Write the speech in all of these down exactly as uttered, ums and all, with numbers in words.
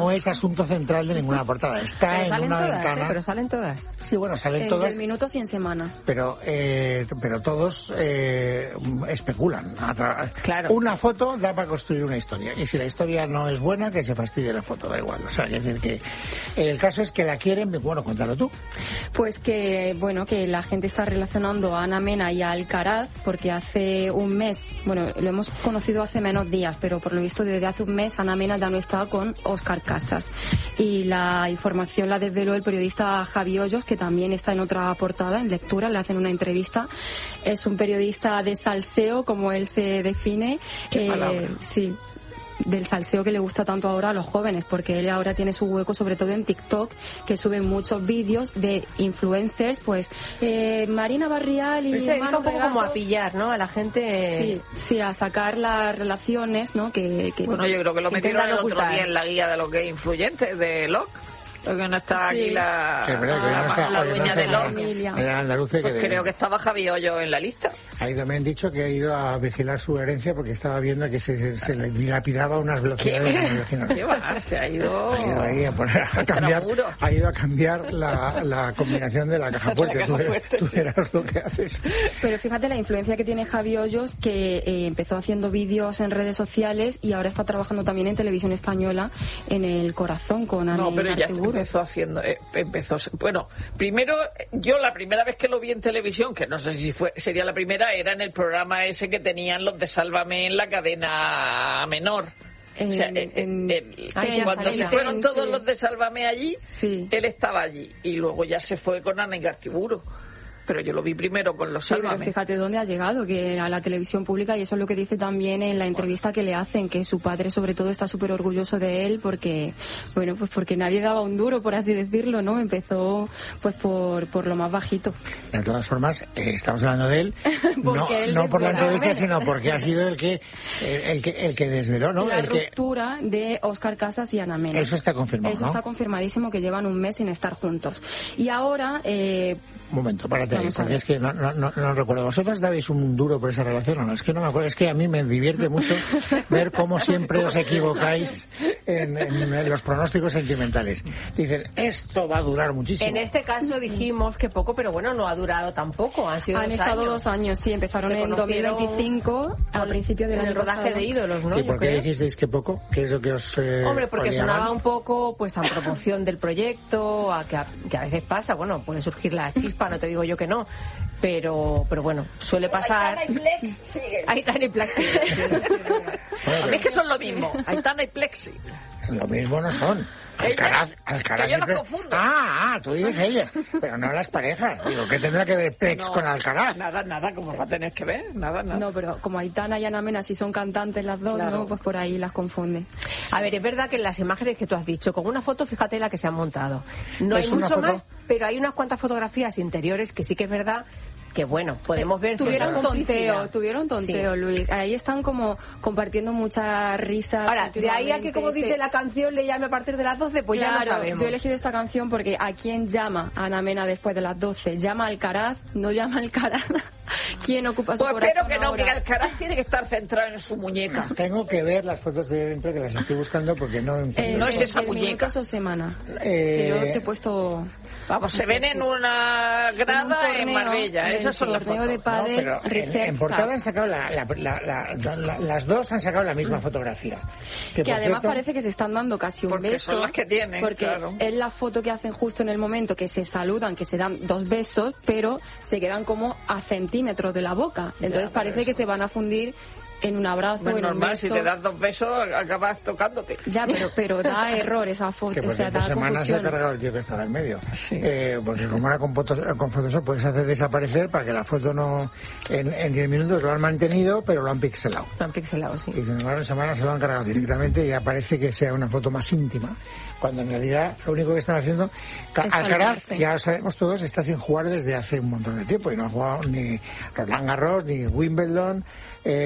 no es asunto central de ninguna portada. Está pero en salen una todas, ventana. ¿eh? Pero salen todas. Sí, bueno, salen en todas. diez minutos y en semana. Pero, eh, pero todos eh, especulan. Claro. Una foto da para construir una historia. Y si la historia no es buena, que se fastidie la foto, da igual. O sea, es decir, que el caso es que la quieren. Bueno, cuéntalo tú. Pues que, bueno, que la gente está relacionando a Ana Mena y a Alcaraz, porque hace un mes, bueno, lo hemos conocido hace menos días, pero por lo visto desde hace un mes Ana Mena ya no está con Óscar Casas. Y la información la desveló el periodista Javi Hoyos, que también está en otra portada, en Lectura, le hacen una entrevista. Es un periodista de salseo, como él se define. Qué eh, sí. Del salseo que le gusta tanto ahora a los jóvenes, porque él ahora tiene su hueco sobre todo en TikTok, que sube muchos vídeos de influencers, pues eh, Marina Barrial y Pero se dedica Manu un poco Regato. como a pillar, ¿no? A la gente. Sí, sí, a sacar las relaciones, ¿no? Que, que Bueno, yo creo que lo que metieron el intentan otro ocultar. día en la guía de lo que es influyente de Locke. Porque no está Sí. aquí la, Que es verdad que la, no está- la oye, no dueña está de en- Locke. Emilia. en Andalucía, Pues que creo de- que estaba Javi Hoyo en la lista. Ahí también han dicho que ha ido a vigilar su herencia porque estaba viendo que se, se, se le dilapidaba unas velocidades. ¿Qué? imagínate. ¿Qué va? Se ha ido... Ha ido ahí a poner a cambiar, Extramuro. ha ido a cambiar la, la combinación de la caja La fuerte. caja Tú, fuerte, tú sí. verás lo que haces. Pero fíjate la influencia que tiene Javi Hoyos, que eh, empezó haciendo vídeos en redes sociales y ahora está trabajando también en televisión española en El Corazón con Ana No, pero ya Artiburu. empezó haciendo, eh, empezó, bueno, primero, yo la primera vez que lo vi en televisión, que no sé si fue, sería la primera, era en el programa ese que tenían los de Sálvame en la cadena menor. En- o sea, en- en- en- Ay, ya cuando sabía. se fueron todos Sí. los de Sálvame allí, Sí. él estaba allí y luego ya se fue con Ana Igartiburu. Pero yo lo vi primero con los Sí, pero Sálvame. fíjate dónde ha llegado, que a la televisión pública, y eso es lo que dice también en la entrevista que le hacen, que su padre sobre todo está súper orgulloso de él porque, bueno, pues porque nadie daba un duro, por así decirlo, ¿no? Empezó pues por, por lo más bajito. De todas formas, eh, estamos hablando de él, no, Porque él no por la desveló. entrevista, sino porque ha sido el que el, el que el que desveló, ¿no? La El que, ruptura de Óscar Casas y Ana Mena. eso está confirmado, Eso ¿no? está confirmadísimo, que llevan un mes sin estar juntos. Y ahora... Eh, Un momento, párate ahí, Vamos a porque ver. es que no, no, no, no recuerdo. ¿Vosotras dabais un duro por esa relación o no? Es que no me acuerdo. Es que a mí me divierte mucho ver cómo siempre os equivocáis en, en- en los pronósticos sentimentales. Dicen, esto va a durar muchísimo. En este caso dijimos que poco, pero bueno, no ha durado tampoco. Han sido han dos estado años. dos años, sí, empezaron Se en dos mil conocieron veinticinco, al con- principio del en año el rodaje pasado. de Ídolos, ¿no? ¿Y Yo por qué creo. dijisteis que poco? ¿Qué es lo que os eh, Hombre, porque olía sonaba mal? un poco pues a promoción del proyecto, a que, a que a veces pasa, bueno, puede surgir la chispa, no te digo yo que no, pero pero bueno, suele pasar. Aitana y Plex sigue. Aitana y Plex sigue, sí, sí, sí, sí. A mí es que son lo mismo, Aitana y Plexi. Lo mismo no son. Alcaraz, Ellas, Alcaraz que yo y las Plex- confundo. Ah, ah, tú dices ellas, pero no las parejas. Digo, ¿qué tendrá que ver Plex No, con Alcaraz? Nada, nada, como va a tener que ver, nada, nada. No, pero como Aitana y Ana Mena sí son cantantes las dos, Claro. ¿no? Pues por ahí las confunde. A ver, es verdad que en las imágenes que tú has dicho, con una foto, fíjate la que se han montado. No Es hay una mucho foto- más, pero hay unas cuantas fotografías interiores que sí que es verdad que, bueno, podemos ver... Tuvieron cierta tonteo, complicidad. tuvieron tonteo, Sí. Luis. Ahí están como compartiendo mucha risa. Ahora, de ahí a que, como continuamente, dice sí. la canción, le llame a partir de las doce, pues ya Claro, lo sabemos. yo he elegido esta canción porque ¿a quién llama Ana Mena después de las doce? ¿Llama a Alcaraz? ¿No llama a Alcaraz? ¿Quién ocupa su Pues corazón espero que no, ahora? que Alcaraz tiene que estar centrado en su muñeca. Tengo que ver las fotos de dentro que las estoy buscando porque no Eh, encuentro. No es esa diez muñeca. minutos o semana. Eh, Que yo te he puesto... Vamos, se ven en una grada en, torneo, Marbella, en esas son el las torneo fotos. de No, pádel pero en, Reserve en portada Cup. han sacado la, la- la- la- la- las dos han sacado la misma fotografía. Que, Que por además cierto, parece que se están dando casi un Porque beso. son las que tienen, Porque claro. es la foto que hacen justo en el momento que se saludan, que se dan dos besos, pero se quedan como a centímetros de la boca. Entonces pero parece que eso- se van a fundir en un abrazo, Pues en un normal, beso. si te das dos besos, acabas tocándote. Ya, pero, pero da error esa foto, que por o sea, cierto, da semana se ha confusión. cargado el tío que estaba en medio. Sí. Eh, porque como ahora con, fotos, con Photoshop puedes hacer desaparecer para que la foto no... En, en diez minutos lo han mantenido, pero lo han pixelado. Lo han pixelado, sí. Y sin embargo en semana se lo han cargado directamente y ya parece que sea una foto más íntima, cuando en realidad lo único que están haciendo... Ca- Es Alcaraz, saludarse. ya lo sabemos todos, está sin jugar desde hace un montón de tiempo y no ha jugado ni Roland Garros ni Wimbledon. Eh, es un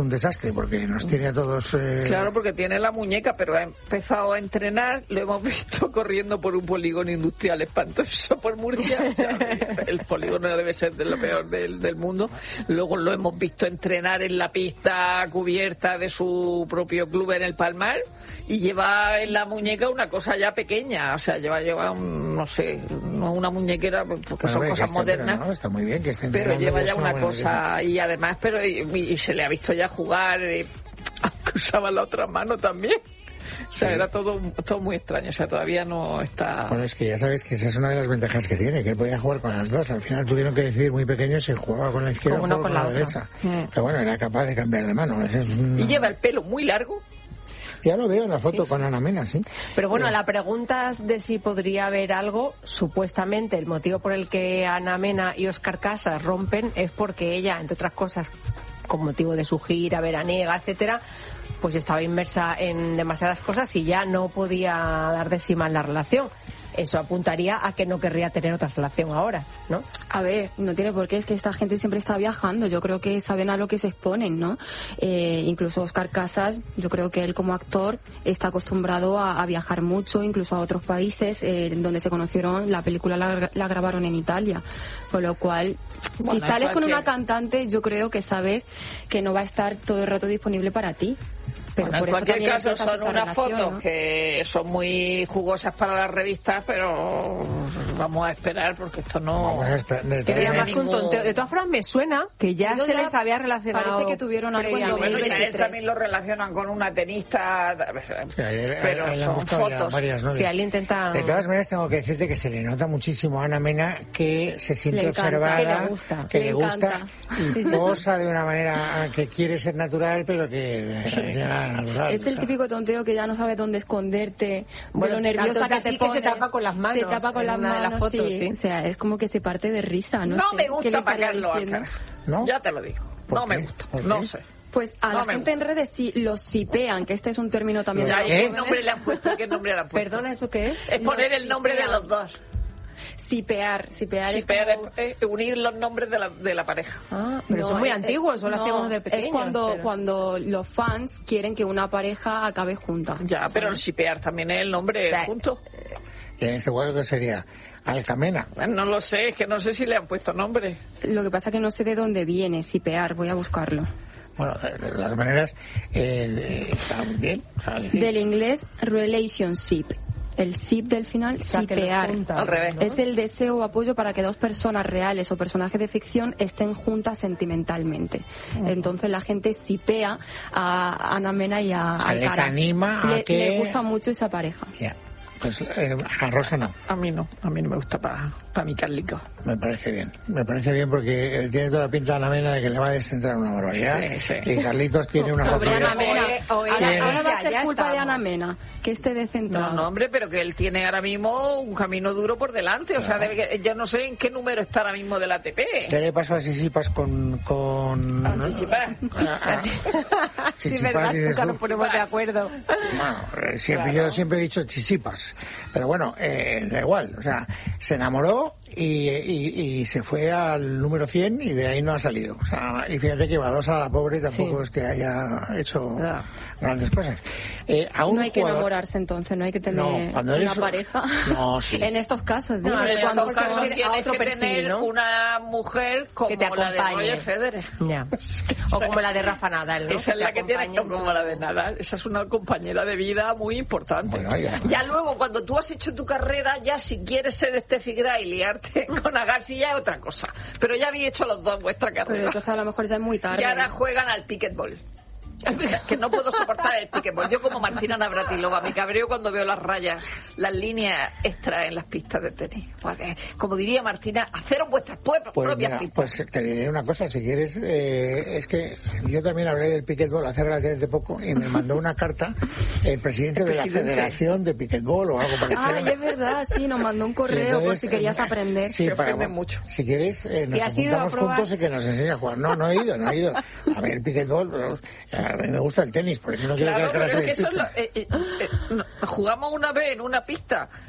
un desastre porque nos tiene a todos... Eh... Claro, porque tiene la muñeca, pero ha empezado a entrenar, lo hemos visto corriendo por un polígono industrial espantoso por Murcia, o sea, el polígono debe ser de lo peor del, del mundo. Luego lo hemos visto entrenar en la pista cubierta de su propio club en el Palmar y lleva en la muñeca una cosa ya pequeña, o sea, lleva, lleva un, no sé, no una muñequera, porque bueno, son ve, cosas modernas, no, está muy bien que esté pero lleva ya una, una cosa y además, pero y, y se le ha visto ya jugar, eh, aunque usaba la otra mano también. O sea, sí. era todo, todo muy extraño, o sea, todavía no está... Bueno, es que ya sabes que esa es una de las ventajas que tiene, que él podía jugar con las dos. Al final tuvieron que decidir muy pequeños si jugaba con la izquierda o con, con la, la derecha. Mm. Pero bueno, era capaz de cambiar de mano. Es una... Y lleva el pelo muy largo. Ya lo veo en la foto sí. con Ana Mena, sí. Pero bueno, la pregunta de si podría haber algo, supuestamente el motivo por el que Ana Mena y Óscar Casas rompen es porque ella, entre otras cosas, con motivo de su gira veraniega, etcétera, pues estaba inmersa en demasiadas cosas y ya no podía dar de sí mal la relación. Eso apuntaría a que no querría tener otra relación ahora, ¿no? A ver, no tiene por qué, es que esta gente siempre está viajando, yo creo que saben a lo que se exponen, ¿no? Eh, incluso Óscar Casas, yo creo que él como actor está acostumbrado a, a viajar mucho, incluso a otros países eh, donde se conocieron, la película la, la grabaron en Italia, con lo cual, bueno, si sales con una cantante, yo creo que sabes que no va a estar todo el rato disponible para ti. Pero bueno, por en cualquier caso son unas relación, fotos, ¿no?, que son muy jugosas para las revistas, pero vamos a esperar porque esto no... Vamos a esperar. Es que más ningún... que un tonteo. De todas formas me suena que ya Yo se ya les había relacionado. Parece que tuvieron algo en dos mil veintitrés. Bueno, y a él también lo relacionan con una tenista, sí, él, pero él, él son fotos. Varias, ¿no? Sí, él intenta... De todas maneras tengo que decirte que se le nota muchísimo a Ana Mena que se siente le encanta, observada, que le gusta, que le, le gusta y sí, sí, posa sí. de una manera que quiere ser natural, pero que es natural. Es el típico tonteo que ya no sabes dónde esconderte, bueno, de lo nerviosa que te pones. Que se tapa con las manos. Se tapa con las manos, de las fotos, sí. Sí. O sea, es como que se parte de risa, ¿no? No sé, me gusta pagarlo acá. ¿No? Ya te lo digo. No qué? me gusta. No sé. Pues a no la gente gusta. En redes sí los sipean, que este es un término también. Ya, ¿qué nombre le han puesto? ¿Qué nombre le han puesto? Perdona, ¿eso qué es? Es poner los el nombre sipean. de los dos. Sipear, sipear, sipear es, como... es, es unir los nombres de la, de la pareja. Ah, pero no, son muy es, antiguos, eso lo no, hacíamos de pequeños. Es cuando, pero... cuando los fans quieren que una pareja acabe junta. Ya, ¿sabes? Pero el sipear también es el nombre, o sea, junto. Y en este caso, ¿qué sería? Alcamena. No lo sé, es que no sé si le han puesto nombre. Lo que pasa es que no sé de dónde viene sipear, voy a buscarlo. Bueno, de, de las maneras, eh, está muy bien. ¿Sabes? Del inglés, relationship. El sip del final, o sea, sipear. Juntan, al revés, ¿no? Es el deseo o apoyo para que dos personas reales o personajes de ficción estén juntas sentimentalmente. Uh-huh. Entonces la gente sipea a Ana Mena y a Alcaraz. Les anima a le, que... le gusta mucho esa pareja. Yeah. Pues eh, a Rosa no. A mí no, a mí no me gusta para pa mi Carlico. Me parece bien, me parece bien porque tiene toda la pinta de Ana Mena de que le va a descentrar una barbaridad. Sí, sí. Y Carlitos tiene una Pobre facilidad. Ana Mena. O, o ella, ahora, ahora va a ser ya culpa estamos. de Ana Mena, que esté descentrado. No, no, hombre, pero que él tiene ahora mismo un camino duro por delante. O sea, debe que, yo no sé en qué número está ahora mismo del A T P. ¿Qué le pasó a Sisipas con... con... ¿A Chichipas? Sí, verdad, nunca nos ponemos de acuerdo. Bueno, siempre, claro. Yo siempre he dicho Chisipas. Pero bueno, eh, da igual. O sea, se enamoró y, y, y se fue al número cien y de ahí no ha salido. O sea, y fíjate que va dos a la pobre tampoco sí. es que haya hecho no. grandes cosas. Eh, a un no hay que jugador... enamorarse entonces, no hay que tener no, cuando una eres... pareja. No, sí. En estos casos, no, digo, en cuando estos casos tienes a otro que perfil, tener ¿no? una mujer como que te la de Roger Federer. Ya. O como la de Rafa Nadal, ¿no? Esa es la que tiene que como la de Nadal. Esa es una compañera de vida muy importante. Bueno, ya. ya luego, cuando tú has hecho tu carrera, ya si quieres ser Steffi Graf y liarte con Agassi ya es otra cosa. Pero ya habéis hecho los dos vuestra carrera. Pero entonces a lo mejor ya es muy tarde. Y ahora juegan al pickleball. Que no puedo soportar el pickleball. Yo como Martina Navratilova me cabreo cuando veo las rayas, las líneas extras en las pistas de tenis. Como diría Martina, haceros vuestras pues, propias mira, pistas. Pues te diré una cosa, si quieres, eh, es que yo también hablé del pickleball hace relativamente poco y me mandó una carta el presidente, el presidente. de la Federación de Pickleball o algo parecido. Ay, es verdad, sí, nos mandó un correo entonces, por si querías aprender. Sí, se para, mucho. Si quieres, eh, nos apuntamos juntos y que nos enseñe a jugar. No, no he ido, no he ido. A ver, el pickleball, a mí me gusta el tenis, por eso no quiero claro, que pero es que eso es lo, eh, eh, eh, no, jugamos una vez en una pista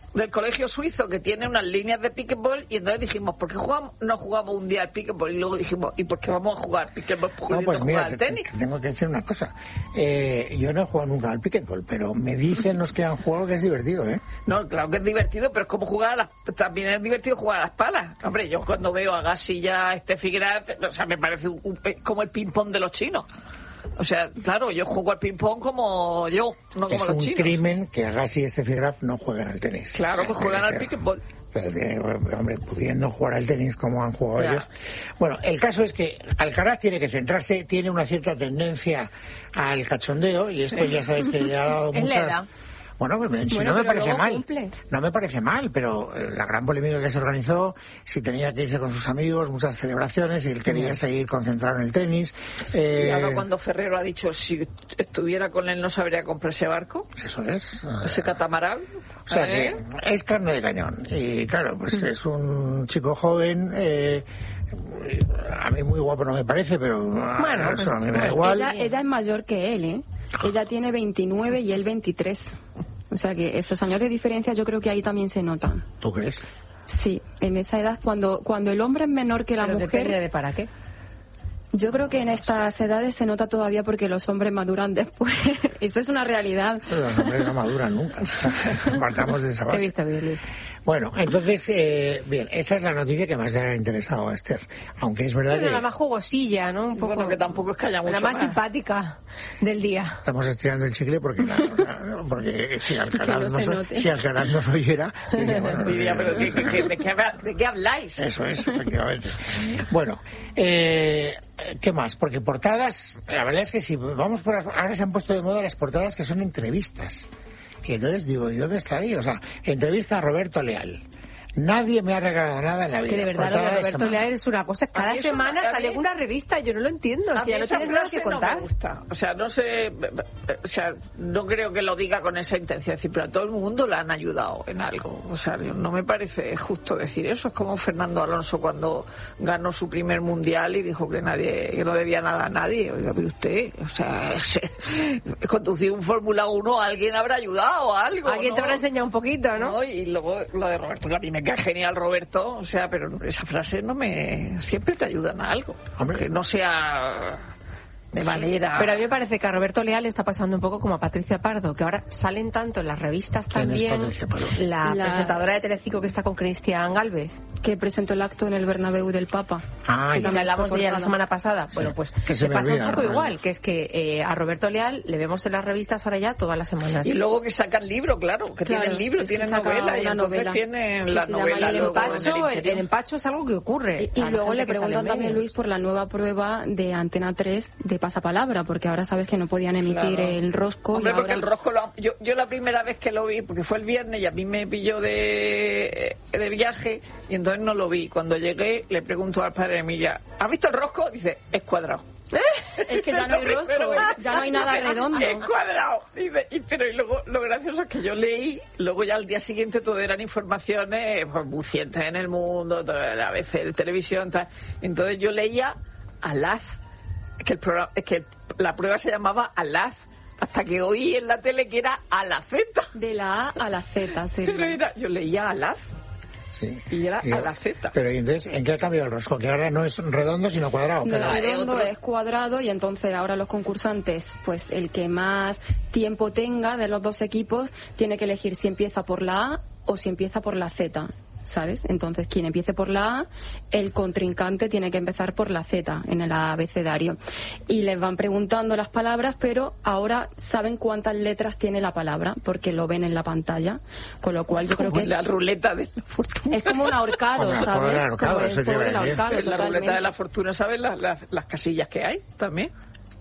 del colegio suizo que tiene unas líneas de pickleball y entonces dijimos, ¿por qué jugamos, no jugamos un día al pickleball? Y luego dijimos, ¿y por qué vamos a jugar pickleball pudiendo no, pues mira, jugar al tenis? Te, te tengo que decir una cosa. Eh, yo no he jugado nunca al pickleball, pero me dicen los que han jugado que es divertido, ¿eh? No, claro que es divertido, pero es como jugar a las, también es divertido jugar a las palas. Hombre, yo cuando veo a Gassi y a Steffi Graf, o sea, me parece un, un, como el ping-pong de los chinos. O sea, claro, yo juego al ping-pong como yo, no como es los chinos. Es un crimen que Agassi y Steffi Graf no jueguen al tenis. Claro, que juegan al pickleball. Pero, de, hombre, pudiendo jugar al tenis como han jugado claro. ellos. Bueno, el caso es que Alcaraz tiene que centrarse, tiene una cierta tendencia al cachondeo, y esto ya sabes que ya ha dado muchas... Bueno, si bueno, no me parece mal, cumple. no me parece mal, pero la gran polémica que se organizó, si tenía que irse con sus amigos, muchas celebraciones, y él quería seguir concentrado en el tenis. Eh... Y ahora cuando Ferrero ha dicho, si estuviera con él no sabría comprar ese barco. Eso es. Ese catamarán. O sea ¿eh? que es carne de cañón. Y claro, pues es un chico joven, eh, a mí muy guapo no me parece, pero bueno, eso, pues, a mí me da igual. Ella, ella es mayor que él, ¿eh? Ella tiene veintinueve y él veintitrés. O sea que esos años de diferencia yo creo que ahí también se notan. ¿Tú crees? Sí, en esa edad, cuando cuando el hombre es menor que la Pero mujer... depende de para qué. Yo creo que en estas edades se nota todavía porque los hombres maduran después. Eso es una realidad. Pero los hombres no maduran nunca. Partamos de esa base. He visto bien, Luis. Bueno, entonces, eh, bien, esta es la noticia que más le ha interesado a Esther. Aunque es verdad bueno, que... la más jugosilla, ¿no? Un poco... Bueno, que tampoco es que haya mucho La más, más simpática del día. Estamos estirando el chicle porque, claro, porque si Alcaraz no, so, si Alcaraz nos oyera... Diría, bueno, diría, pero ¿de, de, de, de, qué, ¿de qué habláis? Eso es, efectivamente. Bueno, eh... ¿qué más? Porque portadas, la verdad es que si vamos por... Ahora se han puesto de moda las portadas que son entrevistas. Y entonces digo, ¿y dónde está ahí? O sea, entrevista a Roberto Leal. Nadie me ha regalado nada en la vida. Que de verdad lo de Roberto Leal es una cosa. Cada semana sale mí, una revista, yo no lo entiendo. A que ya no tienes nada que contar. No me gusta. O sea, no sé, o sea, no creo que lo diga con esa intención. Es decir, pero a todo el mundo le han ayudado en algo. O sea, no me parece justo decir eso. Es como Fernando Alonso cuando ganó su primer mundial y dijo que nadie, que no debía nada a nadie. Oiga, pero usted, o sea, conducir un Fórmula uno, alguien habrá ayudado a algo. Alguien ¿no? te habrá enseñado un poquito, ¿no? ¿no? Y luego lo de Roberto, que a mí me cae genial Roberto, o sea, pero esa frase no me... siempre te ayudan a algo, aunque no sea de manera... Pero a mí me parece que a Roberto Leal le está pasando un poco como a Patricia Pardo, que ahora salen tanto en las revistas también. La, la presentadora de Telecinco que está con Cristian Galvez, que presentó el acto en el Bernabéu del Papa. Ah, y también hablamos de ella la semana pasada. Sí. Bueno, pues que se le pasa olvida, un poco ¿no? igual, que es que eh, a Roberto Leal le vemos en las revistas ahora ya todas las semanas. Y luego que sacan libro, claro, que claro, tienen libro, tienen novela, y entonces novela. tienen la novela. El empacho, el, el empacho es algo que ocurre. Y, y luego le preguntan también, Luis, por la nueva prueba de Antena tres de Pasapalabra, porque ahora sabes que no podían emitir claro. el rosco. Hombre, y porque ahora... el rosco, lo, yo, yo la primera vez que lo vi, porque fue el viernes y a mí me pilló de, de viaje, y entonces no lo vi. Cuando llegué, le pregunto al padre de Emilia, ¿has visto el rosco? Dice, es cuadrado. Es que ya no hay rosco, ya no hay nada redondo. Es cuadrado. Dice, y, pero y luego lo gracioso es que yo leí, luego ya al día siguiente todo eran informaciones pues, bucientes en el mundo, todo, a veces de televisión, tal. Entonces yo leía Alaz, es que, el programa, es que la prueba se llamaba Alaz, hasta que oí en la tele que era a la Z. De la A a la Z, sí. Pero era, yo leía Alaz. Sí. Y era y, a la Z. Pero entonces, ¿en qué ha cambiado el rosco? Que ahora no es redondo, sino cuadrado. No, pero... redondo es cuadrado, y entonces ahora los concursantes, pues el que más tiempo tenga de los dos equipos, tiene que elegir si empieza por la A o si empieza por la Z. ¿Sabes? Entonces, quien empiece por la A, el contrincante tiene que empezar por la Z en el abecedario. Y les van preguntando las palabras, pero ahora saben cuántas letras tiene la palabra, porque lo ven en la pantalla. Con lo cual, yo creo que es... la ruleta de la fortuna. Es como un ahorcado, como ¿sabes? El ahorcado, como eso el pobre ahorcado, la ruleta de la fortuna, ¿sabes? Las, las, las casillas que hay también.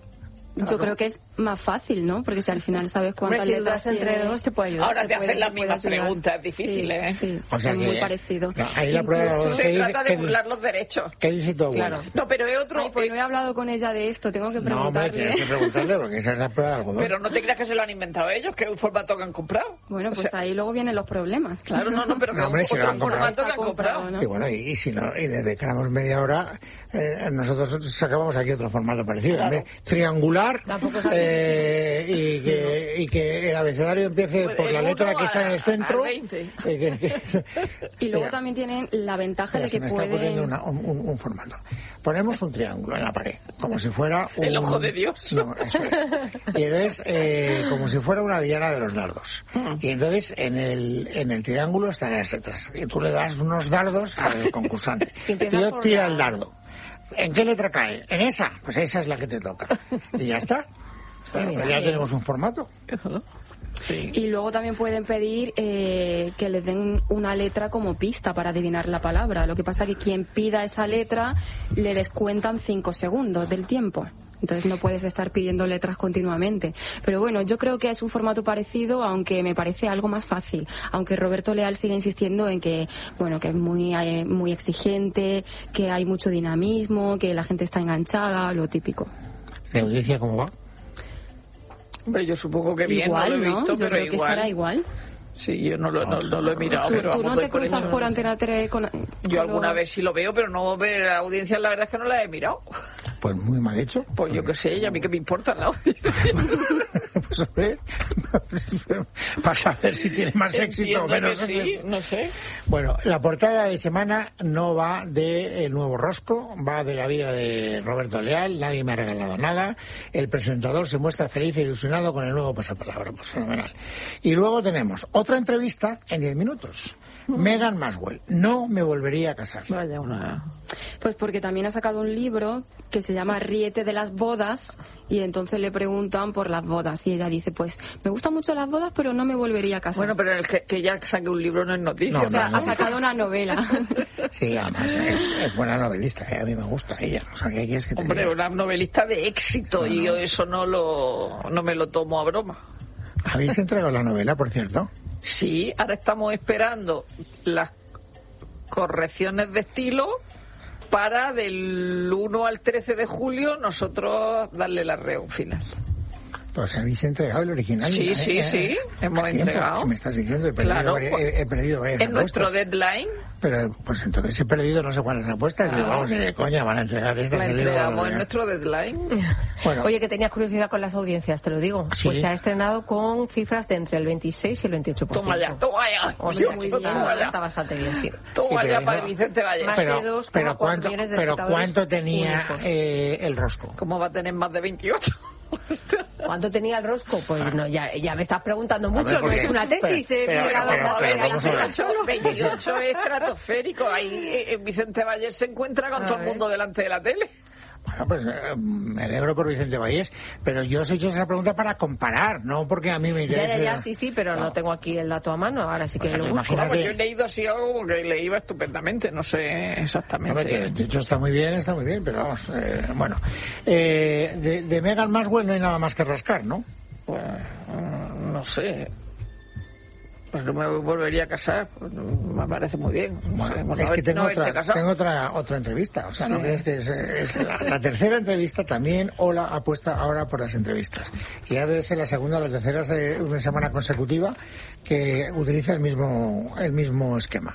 Yo claro. creo que es más fácil, ¿no? Porque si al final sabes cuántas Hombre, si letras entre tiene... dos te puede ayudar. Ahora te, te puede, hacen las te mismas preguntas difíciles, sí, ¿eh? Sí, o sea es que, muy parecido. No, ahí la prueba Incluso se ¿qué trata dice, de burlar los derechos. ¿Qué dice tu abuela? Claro. No, pero es otro... Ay, pues no he hablado con ella de esto, tengo que preguntarle. No, hombre, tienes que preguntarle, porque esa es la prueba de algodón. Pero no te creas que se lo han inventado ellos, que es un formato que han comprado. Bueno, pues o sea, ahí luego vienen los problemas. Claro, no, no, pero que no, hombre, es si otro formato que han comprado, comprado. ¿no? Y bueno, y, y si no, y le dedicamos media hora, eh, nosotros sacamos aquí otro formato parecido. Claro. En vez triangular hablar eh, y, que, y que el abecedario empiece por la letra que está en el centro. Eh, que, que, y luego mira, también tienen la ventaja mira, de que se me está pueden... poniendo una, un, un formato. Ponemos un triángulo en la pared, como si fuera un... El ojo de Dios. No, eso es. Y entonces, eh, como si fuera una diana de los dardos. Y entonces, en el, en el triángulo están las letras. Y tú le das unos dardos al concursante. Y yo tira el dardo. ¿En qué letra cae? ¿En esa? Pues esa es la que te toca. Y ya está. Bueno, pues ya tenemos un formato. Sí. Y luego también pueden pedir eh, que les den una letra como pista para adivinar la palabra. Lo que pasa que quien pida esa letra le descuentan cinco segundos del tiempo. Entonces no puedes estar pidiendo letras continuamente. Pero bueno, yo creo que es un formato parecido, aunque me parece algo más fácil. Aunque Roberto Leal sigue insistiendo en que, bueno, que es muy, eh, muy exigente, que hay mucho dinamismo, que la gente está enganchada, lo típico. ¿La audiencia cómo va? Hombre, yo supongo que bien, igual, no lo he visto, ¿no? Yo pero creo igual. que estará igual. Sí, yo no lo, no, no lo he mirado, ¿Tú, pero tú vamos, no te doy por cruzas hecho, por no sé. Antena tres con, con Yo alguna los- vez sí lo veo, pero no ver la audiencia, la verdad es que no la he mirado. Pues muy mal hecho. Pues yo qué sé, y a mí que me importa la audiencia. Pues hombre, vas a ver si tiene más éxito o Entiendo menos que sí, éxito. no sé. Bueno, la portada de semana no va de El Nuevo Rosco, va de la vida de Roberto Leal, nadie me ha regalado nada, el presentador se muestra feliz e ilusionado con el nuevo pasapalabra, pues fenomenal. Y luego tenemos otra entrevista en diez minutos. Meghan Maxwell, no me volvería a casar. Vaya una... Pues porque también ha sacado un libro que se llama Ríete de las bodas, y entonces le preguntan por las bodas y ella dice, pues me gustan mucho las bodas, pero no me volvería a casar. Bueno, pero el que, que ya saque un libro no es noticia. No, o sea, no, ha no. sacado una novela. Sí, además es, es buena novelista, ¿eh? A mí me gusta ella. O sea, ¿qué quieres que te Hombre, diga? una novelista de éxito, No, y no. yo eso no lo no me lo tomo a broma. ¿Habéis entregado la novela, por cierto? Sí, ahora estamos esperando las correcciones de estilo para del uno al trece de julio nosotros darle la reo final. Pues habéis entregado el original. Sí, ¿eh? sí, sí, hemos ¿A tiempo? entregado. ¿Qué me estás diciendo? He perdido, Claro, varias, pues, he, he perdido varias En nuestro apuestas. deadline Pero, pues entonces he perdido no sé cuántas apuestas. Ah. Digo, vamos, eh, coña, van a entregar estas. la el libro, entregamos en ¿no? nuestro deadline. Bueno, Oye, que tenías curiosidad con las audiencias, te lo digo. Sí. Pues se ha estrenado con cifras de entre el veintiséis y el veintiocho por ciento. Toma ya, toma ya. O sea, Dios, que toma está, ya. está bastante bien, sí. Toma Sí, pero ya no- para Vicente Valle. Más pero, de dos coma pero, cuatro ¿cuánto, millones de pero espectadores ¿cuánto tenía únicos. eh, el rosco? ¿Cómo va a tener más de veintiocho? ¿Cuánto tenía el rosco? Pues no, ya, ya me estás preguntando mucho, ver, no porque- he hecho una tesis, pero- he pero- mirado pero- una pero tabla vamos a ver. de veintiocho es estratosférico. Ahí eh, Vicente Valle se encuentra con A todo el ver. mundo delante de la tele. Bueno, pues eh, me alegro por Vicente Vallés, pero yo os he hecho esa pregunta para comparar, no porque a mí me Ya, ya, interese. ya, sí, sí, pero no, No. tengo aquí el dato a mano, ahora sí que Bueno, lo busco. imagínate. Vamos, yo he leído así algo que le iba estupendamente, no sé exactamente. Hombre, que de hecho está muy bien, está muy bien, pero vamos, eh, bueno. Eh, de, de Meghan Maxwell no hay nada más que rascar, ¿no? Pues, mm, no sé. Pues no me volvería a casar, pues, me parece muy bien. No Bueno, sé, bueno, es que tengo, no haberte otra, casado. tengo otra otra entrevista, o sea, no Sí. crees que es, es la, la tercera entrevista también. Ola apuesta ahora por las entrevistas y ya debe ser la segunda o la tercera se- una semana consecutiva que utiliza el mismo el mismo esquema.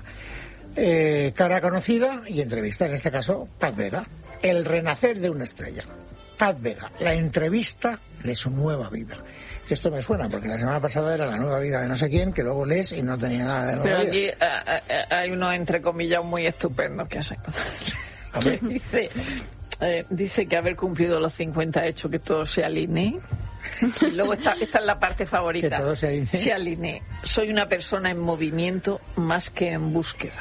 Eh, cara conocida y entrevista, en este caso Paz Vega, el renacer de una estrella. Paz Vega, la entrevista de su nueva vida. Esto me suena porque la semana pasada era la nueva vida de no sé quién, que luego lees y no tenía nada de nueva Pero vida. aquí ah, ah, hay unos entrecomillados muy estupendos que hacen. Hombre. dice, eh, dice que haber cumplido los cincuenta ha hecho que todo se alinee. Y luego esta, esta es la parte favorita. Que todo se alinee. Se alinee. Soy una persona en movimiento más que en búsqueda.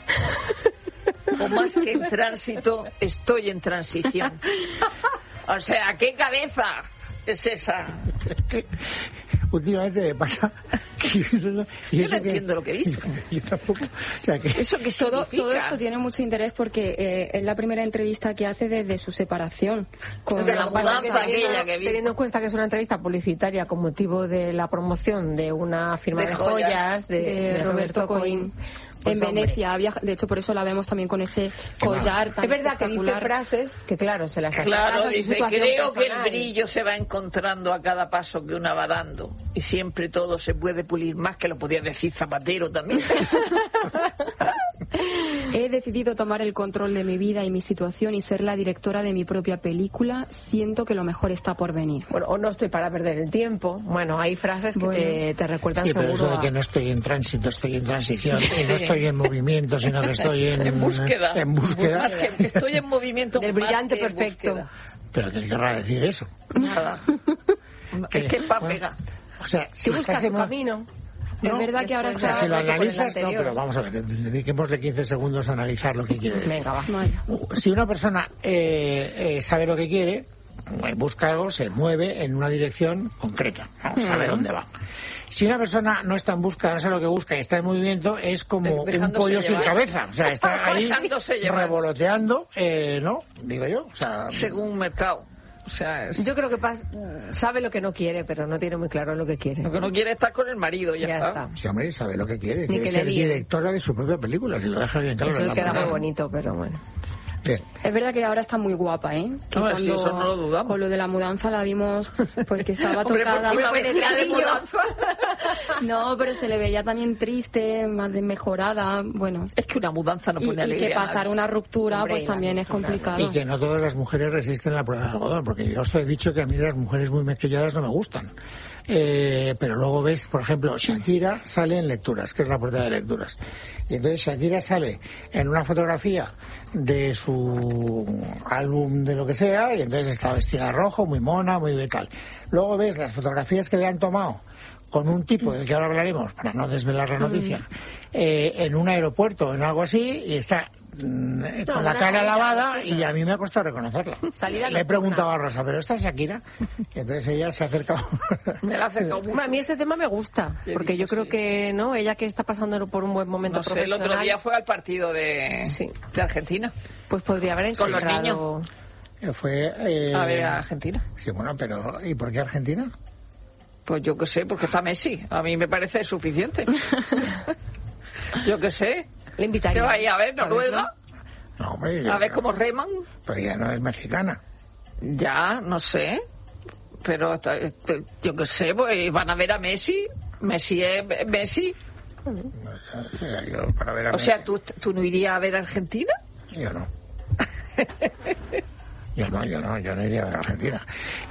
O más que en tránsito, estoy en transición. O sea, ¿qué cabeza es esa? Últimamente me pasa que yo, y Yo eso no que- entiendo lo que dice. Yo tampoco. O sea, que, ¿Eso qué Todo, significa? todo esto tiene mucho interés porque eh, es la primera entrevista que hace desde su separación. Con De la las- mudanza Pasa que teniendo, aquella que vi. teniendo en cuenta que es una entrevista publicitaria con motivo de la promoción de una firma De de, joyas, joyas de, de de Roberto Coin. Pues, en hombre, Venecia, viaja- de hecho por eso la vemos también con ese collar tan es verdad que dice espectacular. frases que claro, se las Claro, achaca a su dice, situación creo que el personal. brillo se va encontrando a cada paso que una va dando y siempre todo se puede pulir más, que lo podía decir Zapatero también. He decidido tomar el control de mi vida y mi situación y ser la directora de mi propia película. Siento que lo mejor está por venir. Bueno, o no estoy para perder el tiempo. Bueno, hay frases que Bueno. te, te recuerdan Sí, pero seguro eso de que a- no estoy en tránsito, estoy en transición, y no estoy en movimiento, sino que estoy en, En búsqueda. En búsqueda. Más que, que estoy en movimiento. Del más brillante que en perfecto. búsqueda. Pero ¿qué querrá decir eso? Nada. Es que va pega. O sea, si que busca estás su en una- camino. Es No, verdad que ahora después O sea, está... si lo Porque por el analizas, no, anterior. pero vamos a ver, dediquémosle quince segundos a analizar lo que quiere decir. Venga, va. Bueno. Si una persona eh, eh, sabe lo que quiere, eh, busca algo, se mueve en una dirección concreta, no sabe dónde va. Si una persona no está en busca, no sabe lo que busca y está en movimiento, es como un Dejándose pollo sin llevar. cabeza. O sea, está ahí Dejándose llevar. revoloteando, eh, ¿no? Digo yo. O sea, Según mercado. O sea, es... Yo creo que pas- sabe lo que no quiere, pero no tiene muy claro lo que quiere. Lo que no quiere es estar con el marido, ya, Ya está. está. sí, hombre, sabe lo que quiere. Ni Quiere que ser le digan. directora de su propia película, si lo deja bien claro. en Eso la queda muy portada. bonito, pero bueno. Bien. Es verdad que ahora está muy guapa, ¿eh? Que Hombre, sí, eso no lo dudamos. Con lo de la mudanza la vimos, pues que estaba Hombre, tocada. porque iba Muy vestida de buenecillo. mudanza. No, pero se le veía también triste, más desmejorada, bueno. Es que una mudanza no Y, pone y alegría. que pasar una ruptura, Hombre, pues la también es ruptura. complicado. Y que no todas las mujeres resisten la prueba de algodón, porque yo os he dicho que a mí las mujeres muy maquilladas no me gustan. Eh, pero luego ves, por ejemplo, Shakira sale en Lecturas, que es la portada de Lecturas. Y entonces Shakira sale en una fotografía de su álbum de lo que sea, y entonces está vestida de rojo, muy mona, muy tal. Luego ves las fotografías que le han tomado con un tipo del que ahora hablaremos, para no desvelar la noticia, eh, en un aeropuerto o en algo así, y está mm, con la una cara salida lavada, nocturna. y a mí me ha costado reconocerla. Salida Le he nocturna. preguntado a Rosa, ¿pero esta es Shakira? Y entonces ella se ha acercado. Me la ha acercado mucho. Bueno, a mí este tema me gusta, He porque yo dicho, creo sí. que no, ella que está pasando por un buen momento No sé, el profesional, otro día fue al partido de, Sí. de Argentina. pues podría haber Con los encontrado... Fue. eh, A ver a Argentina. Sí, bueno, pero ¿y por qué Argentina? Pues yo qué sé, porque está Messi. A mí me parece suficiente. Yo qué sé. Le ¿Qué invitaría. va a ir a ver Noruega? No, hombre. A ver cómo reman. Pero ya no es mexicana. Ya, no sé. Pero hasta- este, yo qué sé, pues van a ver a Messi. Messi es Messi. Yo, para ver a O sea, ¿tú, ¿tú no irías a ver a Argentina? Yo no. Yo no, yo no, yo no iría a ver a Argentina.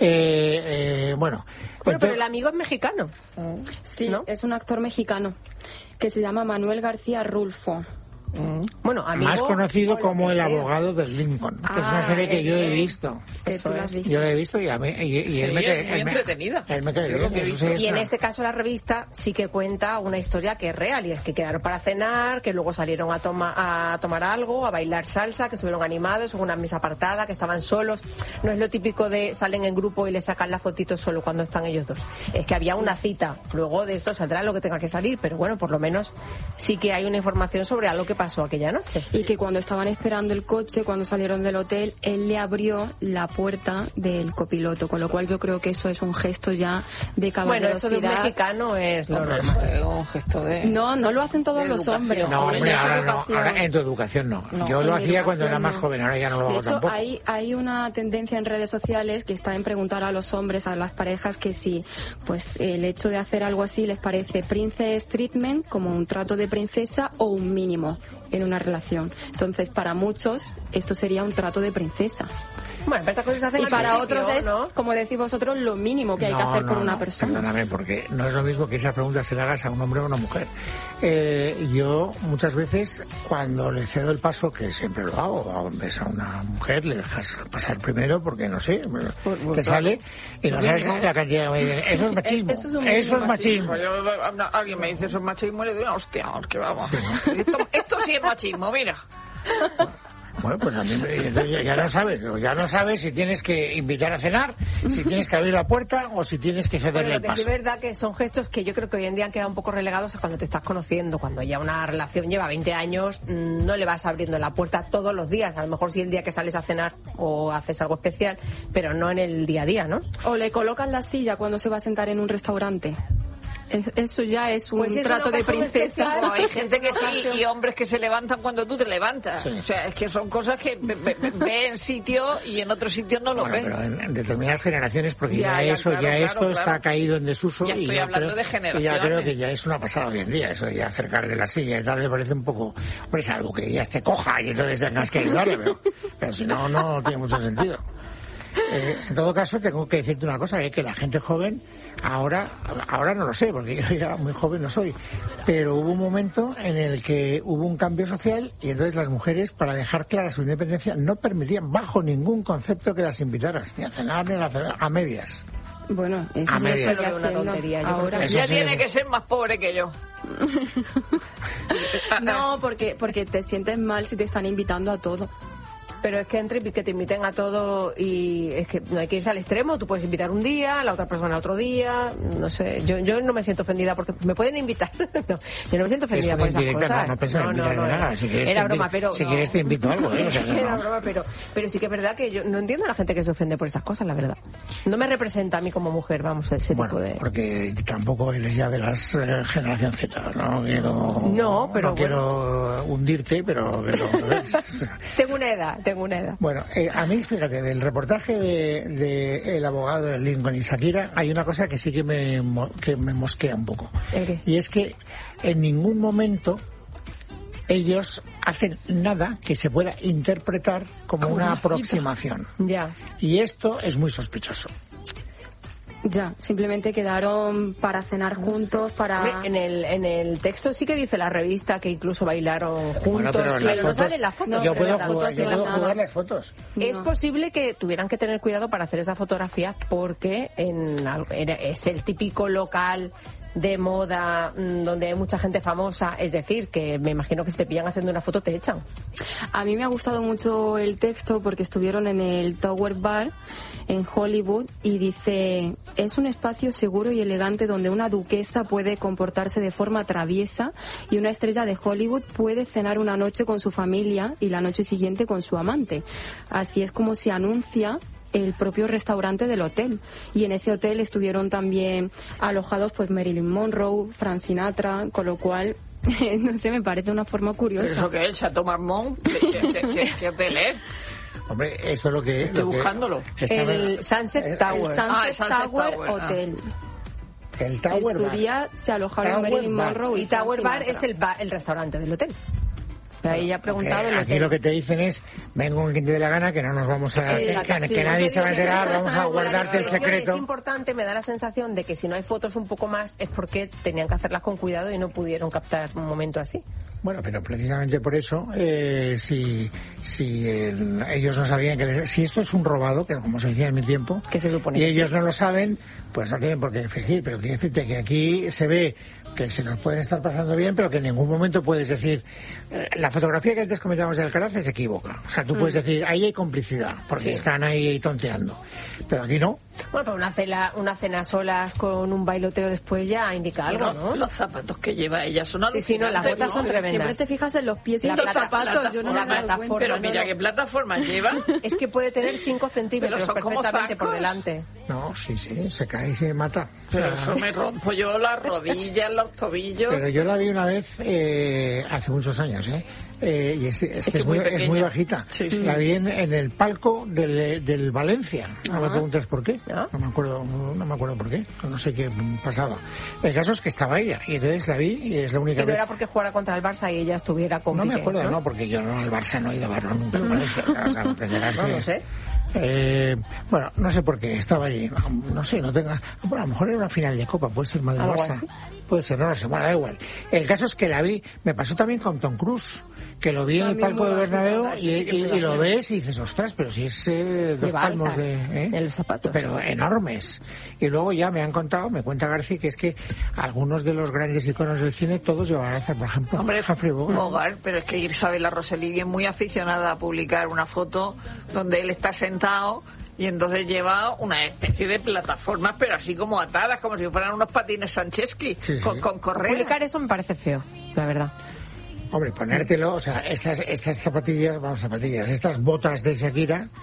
Eh, eh, bueno. Bueno, pero entonces- el amigo es mexicano. Sí, ¿no? es un actor mexicano que se llama Manuel García Rulfo. Bueno, amigo... más conocido o lo como que el sea. abogado del Lincoln, que es Ah, una serie que yo he ese. visto. Que Eso tú la has es. visto. Yo la he visto y, a mí, y, y él Sí, me es cae muy él me- entretenida. Él me cae Yo lo bien, que he eso visto. sí es Y en una- este caso la revista sí que cuenta una historia que es real, y es que quedaron para cenar, que luego salieron a, toma- a tomar algo, a bailar salsa, que estuvieron animados en una mesa apartada, que estaban solos. No es lo típico de salen en grupo y le sacan la fotito solo cuando están ellos dos. Es que había una cita. Luego de esto saldrá lo que tenga que salir, pero bueno, por lo menos sí que hay una información sobre algo que pasó aquella noche. Y que cuando estaban esperando el coche, cuando salieron del hotel, él le abrió la puerta del copiloto, con lo cual yo creo que eso es un gesto ya de Bueno, eso de un caballerosidad. mexicano es lo Hombre, normal. eso es un gesto de... No, no lo hacen todos De los educación. hombres. No, En hombre, la ahora no, educación. ahora en tu educación no. No, Yo lo en mi hacía cuando era educación más no. joven, ahora ya no lo De hago hecho, tampoco. hay, hay una tendencia en redes sociales que está en preguntar a los hombres, a las parejas, que si pues el hecho de hacer algo así les parece princess treatment, como un trato de princesa, o un mínimo en una relación. Entonces, para muchos, esto sería un trato de princesa. Bueno, pero estas cosas se hacen Y al para principio, otros es, ¿no? como decís vosotros, lo mínimo que hay que No, hacer por no, una no, persona. Perdóname, porque no es lo mismo que esas preguntas se le hagas a un hombre o a una mujer. Eh, yo muchas veces, cuando le cedo el paso, que siempre lo hago, ves a una mujer, le dejas pasar primero, porque no sé, te sale y no sabes la cantidad que me dicen. Eso es machismo. Eso es un Eso es machismo. Pues yo, a- alguien me dice eso es machismo y le doy una hostia, que vamos. Esto, esto sí es machismo, mira. Bueno, pues a mí me- ya, ya no sabes, ya no sabes si tienes que invitar a cenar, si tienes que abrir la puerta o si tienes que cederle Bueno, el lo que sí paso. es verdad que son gestos que yo creo que hoy en día han quedado un poco relegados a cuando te estás conociendo. Cuando ya una relación lleva veinte años, mm, no le vas abriendo la puerta todos los días. A lo mejor sí el día que sales a cenar o haces algo especial, pero no en el día a día, ¿no? O le colocan la silla cuando se va a sentar en un restaurante. Eso ya es un Pues es trato una de ocasión princesa. especial. No, hay gente que sí y hombres que se levantan cuando tú te levantas. Sí. O sea, es que son cosas que ve, ve, ve en sitio y en otros sitios no lo Bueno, ven. pero en, en determinadas generaciones, porque ya, Ya, ya, eso, claro, ya claro, esto claro. está caído en desuso. Ya y estoy ya hablando creo, de y ya generaciones. creo que ya es una pasada hoy en día, eso de acercar de la silla y tal, me parece un poco, hombre, salvo que ya esté coja y entonces tengas que ayudarle, pero, pero si no, no tiene mucho sentido. Eh, en todo caso, tengo que decirte una cosa, eh, que la gente joven, ahora, ahora no lo sé, porque yo ya muy joven no soy, pero hubo un momento en el que hubo un cambio social y entonces las mujeres, para dejar clara su independencia, no permitían bajo ningún concepto que las invitaras, ni a cenar ni a, cenar, a medias. Bueno, eso A se medias. sigue Pero de una haciendo tontería, yo ahora. creo que Eso Ya sí tiene es- que ser más pobre que yo. No, porque, porque te sientes mal si te están invitando a todo. Pero es que entre que te inviten a todo y es que no hay que irse al extremo. Tú puedes invitar un día, la otra persona otro día. No sé, yo yo no me siento ofendida porque me pueden invitar. No, yo no me siento ofendida Es por una esas indirecta, cosas. no, no pensaba invitar de nada. Si quieres era te broma, invito- pero si no. quieres te invito a algo, ¿eh? O sea, que Era no. broma, pero pero sí que es verdad que yo no entiendo a la gente que se ofende por esas cosas, la verdad. No me representa a mí como mujer, vamos, ese Bueno, tipo de. porque tampoco eres ya de las eh, generación Z, no quiero, No, pero no quiero hundirte, pero, pero Tengo una edad, tengo una edad. bueno, eh, a mí, fíjate, del reportaje de, de El abogado de Lincoln y Shakira, hay una cosa que sí que me, mo- que me mosquea un poco. ¿El qué? Y es que en ningún momento ellos hacen nada que se pueda interpretar como Como una una cita. aproximación. Ya. Y esto es muy sospechoso. Ya, simplemente quedaron para cenar juntos, para... Hombre, en el en el texto sí que dice la revista que incluso bailaron juntos. Bueno, pero en sí, las no fotos- salen las fotos. No, yo se puedo ve las jugar, fotos yo de puedo nada. jugar las fotos. Es No. posible que tuvieran que tener cuidado para hacer esa fotografía porque en, al- era- es el típico local de moda mm, donde hay mucha gente famosa, es decir, que me imagino que si te pillan haciendo una foto te echan. A mí me ha gustado mucho el texto porque estuvieron en el Tower Bar en Hollywood y dice, es un espacio seguro y elegante donde una duquesa puede comportarse de forma traviesa y una estrella de Hollywood puede cenar una noche con su familia y la noche siguiente con su amante. Así es como se anuncia el propio restaurante del hotel. Y en ese hotel estuvieron también alojados pues Marilyn Monroe, Frank Sinatra, con lo cual, no sé, me parece una forma ¿Pero curiosa. eso qué es? ¿El Chateau Marmont? ¿Qué, qué, qué, qué hotel es? Hombre, eso es lo que... Estoy lo que buscándolo. estaba- El Sunset eh, Tower. El Sunset, Ah, el Sunset Tower, Tower, ah. Hotel. El En Tower su Bar. día se alojaron Tower Marilyn Bar. Monroe y, Y Tower Frank Bar Sinatra. es el, ba- el restaurante del hotel. Ahí ya ha preguntado Porque el aquí hotel. lo que te dicen es, ven con quien te dé la gana, que no nos vamos a... Sí, que, la que- casa, que sí. nadie se va a enterar, vamos a Como la guardarte el descripción secreto. Es importante, me da la sensación de que si no hay fotos un poco más es porque tenían que hacerlas con cuidado y no pudieron captar un momento así. Bueno, pero precisamente por eso, eh, si, si el- ellos no sabían que... les- si esto es un robado, que como se decía en mi tiempo, Que se supone y que ellos sí. no lo saben, pues no tienen por qué fingir, pero quiero decirte que aquí se ve que se nos pueden estar pasando bien, pero que en ningún momento puedes decir, eh, la fotografía que antes comentábamos de Alcaraz se equivoca. O sea, tú puedes decir, ahí hay complicidad, porque Sí. están ahí tonteando. Pero aquí no. Bueno, pero una cena, una cena a solas con un bailoteo después ya indica algo, Los, ¿no? los zapatos que lleva ella son Sí, sí, no, las alucinantes, botas son ¿no? tremendas. Siempre te fijas en los pies y La los plata- zapatos. Yo no me la he dado plataforma, cuenta. Pero no, mira no. qué plataformas lleva. Es que puede tener cinco centímetros Pero son como perfectamente por zancos. delante. No, sí, sí, se cae y se mata. O Pero sea, eso me rompo yo las rodillas, los tobillos. pero yo la vi una vez eh, hace muchos años, ¿eh? Eh, y es, es que es muy, es muy bajita. Sí, sí. La vi en, en el palco del, del Valencia. No me Ah. preguntes por qué. ¿Ah? No me acuerdo, no me acuerdo por qué. No sé qué pasaba. El caso es que estaba ella y entonces la vi y es la única Que no vez. era porque jugara contra el Barça y ella estuviera con No me Piqué, acuerdo, ¿no? no, porque yo no al Barça no he ido a verlo nunca. al Valencia. O sea, comprenderás No que- lo sé. Eh, bueno, no sé por qué estaba allí. No sé, no tenga. Bueno, a lo mejor era una final de Copa, puede ser Algo Madrid-Barça. así. Puede ser, no lo sé, bueno, da igual. El caso es que la vi, me pasó también con Tom Cruise, que lo vi en el También palco muy de bajita, Bernabéu ¿no? y, Sí, sí que y- muy y lo bajita. ves y dices, ostras, pero si es eh, dos Lleva palmos altas de. ¿eh? en los zapatos. Pero enormes. Y luego ya me han contado, me cuenta García, que es que algunos de los grandes iconos del cine, todos llevan alza, por ejemplo. Hombre, Humphrey Bogart. Bogart, pero es que Isabela Rossellini es muy aficionada a publicar una foto donde él está sentado y entonces lleva una especie de plataformas, pero así como atadas, como si fueran unos patines Sancheski, Sí, sí. con, con correa. Publicar eso me parece feo, la verdad. Hombre, ponértelo, o sea, estas, estas zapatillas, vamos, zapatillas, estas botas de Shakira,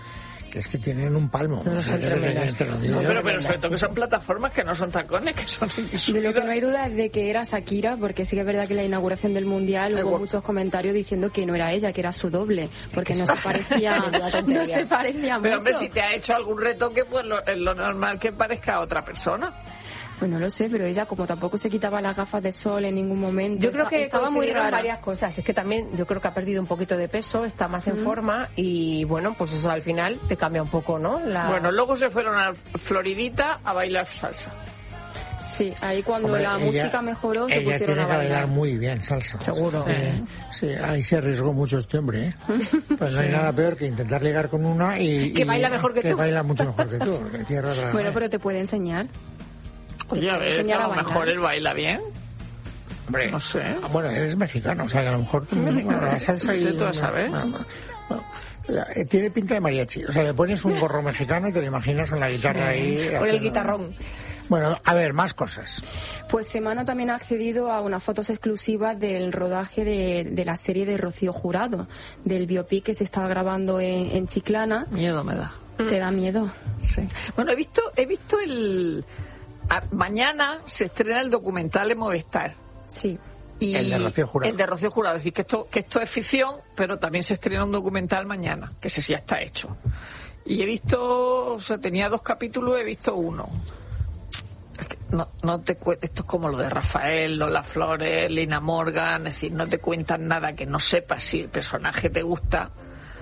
que es que tienen un palmo. No, O sea, son que te- tremendas. te lo digo No, yo. pero, pero sobre todo que son plataformas que no son tacones, que son De lo que no hay duda es de que era Shakira, porque sí que es verdad que en la inauguración del Mundial hubo Igual. muchos comentarios diciendo que no era ella, que era su doble, porque no se parecía, Menuda tontería. no se parecía Pero hombre, mucho. si te ha hecho algún retoque, pues lo, es lo normal que parezca a otra persona. Pues no lo sé, pero ella como tampoco se quitaba las gafas de sol en ningún momento. Yo creo esta- que estaba muy coincidieron rara. varias cosas. Es que también yo creo que ha perdido un poquito de peso, está más en forma y bueno, pues eso al final te cambia un poco, ¿no? La... Bueno, luego se fueron a Floridita a bailar salsa. Sí, ahí cuando Hombre, la ella- música mejoró se ella pusieron tiene a que bailar bailar. muy bien salsa. Seguro. Sí, sí, ahí se arriesgó mucho este hombre, ¿eh? Pues no hay nada peor que intentar ligar con una y... Que y- baila mejor que tú. baila mucho mejor que tú. que tiene razón. Bueno, pero te puede enseñar. Oye, a ver, enseñar a a lo bailar. mejor él baila bien. Hombre, no sé. ah, bueno, eres mexicano, o sea que a lo mejor tú, bueno, la salsa y... Vete tú a saber. Bueno, bueno, la- eh, tiene pinta de mariachi. O sea, le pones un gorro mexicano y te lo imaginas con la guitarra ahí. Con el haciendo- guitarrón. Bueno, a ver, más cosas. Pues Semana también ha accedido a unas fotos exclusivas del rodaje de, de la serie de Rocío Jurado, del biopic que se estaba grabando en, en Chiclana. Miedo me da. ¿Te da miedo? Sí. Bueno, he visto, he visto el... a- mañana se estrena el documental en Movistar. Sí. Y El de Rocío Jurado. El de Rocío Jurado. Es decir, que esto, que esto es ficción, pero también se estrena un documental mañana, que ese sí ya está hecho. Y he visto, o sea, tenía dos capítulos, he visto uno. Es que no, no te cu- esto es como lo de Rafael, Lola Flores, Lina Morgan, es decir, no te cuentan nada que no sepas si el personaje te gusta,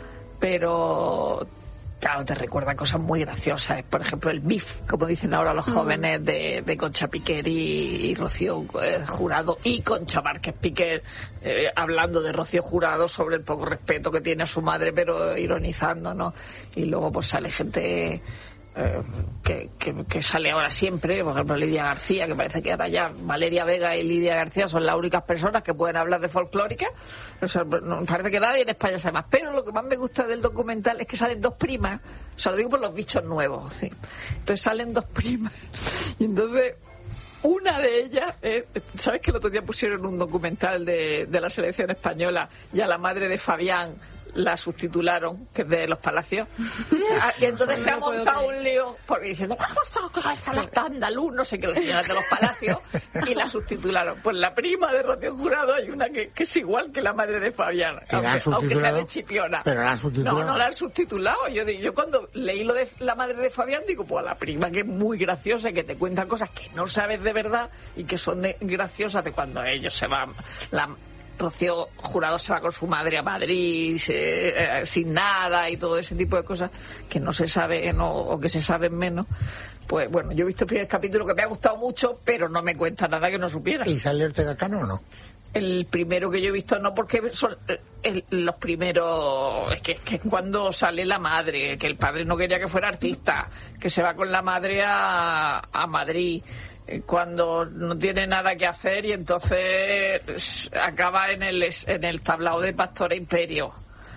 pero claro, te recuerda cosas muy graciosas. Por ejemplo, el beef, como dicen ahora los jóvenes, de, de Concha Piquer y, y Rocío eh, Jurado, y Concha Márquez Piquer, eh, hablando de Rocío Jurado sobre el poco respeto que tiene a su madre, pero ironizando, ¿no? Y luego pues sale gente... Eh, que, que, que sale ahora siempre, por ejemplo Lidia García, que parece que ahora ya Valeria Vega y Lidia García son las únicas personas que pueden hablar de folclórica. O sea, no, parece que nadie en España sabe más. Pero lo que más me gusta del documental es que salen dos primas, o sea, lo digo por los bichos nuevos, ¿sí? Entonces salen dos primas y entonces una de ellas, eh, ¿sabes que el otro día pusieron un documental de, de la selección española y a la madre de Fabián la subtitularon, que es de Los Palacios? Ah, y entonces se ha montado un lío porque diciendo, vamos a hacer la acta andaluz, no sé qué, las señoras de Los Palacios, y la subtitularon. Pues la prima de Rocío Jurado hay una que, que es igual que la madre de Fabián, ¿Y la han aunque, aunque sea de subtitulado? Chipiona. Pero la han subtitulado. No, no la han subtitulado. Yo, digo- yo cuando leí lo de la madre de Fabián, digo, pues la prima, que es muy graciosa, que te cuenta cosas que no sabes de verdad y que son de- graciosas de cuando ellos se van. La Rocío Jurado se va con su madre a Madrid se- eh, sin nada y todo ese tipo de cosas que no se sabe no, o que se saben menos. Pues bueno, yo he visto el primer capítulo que me ha gustado mucho, pero no me cuenta nada que no supiera. ¿Y sale Ortega Cano o no? El primero que yo he visto no, porque son eh, el- los primeros, es que, es que cuando sale la madre, que el padre no quería que fuera artista, que se va con la madre a, a Madrid, eh, cuando no tiene nada que hacer y entonces acaba en el, en el tablao de Pastora Imperio.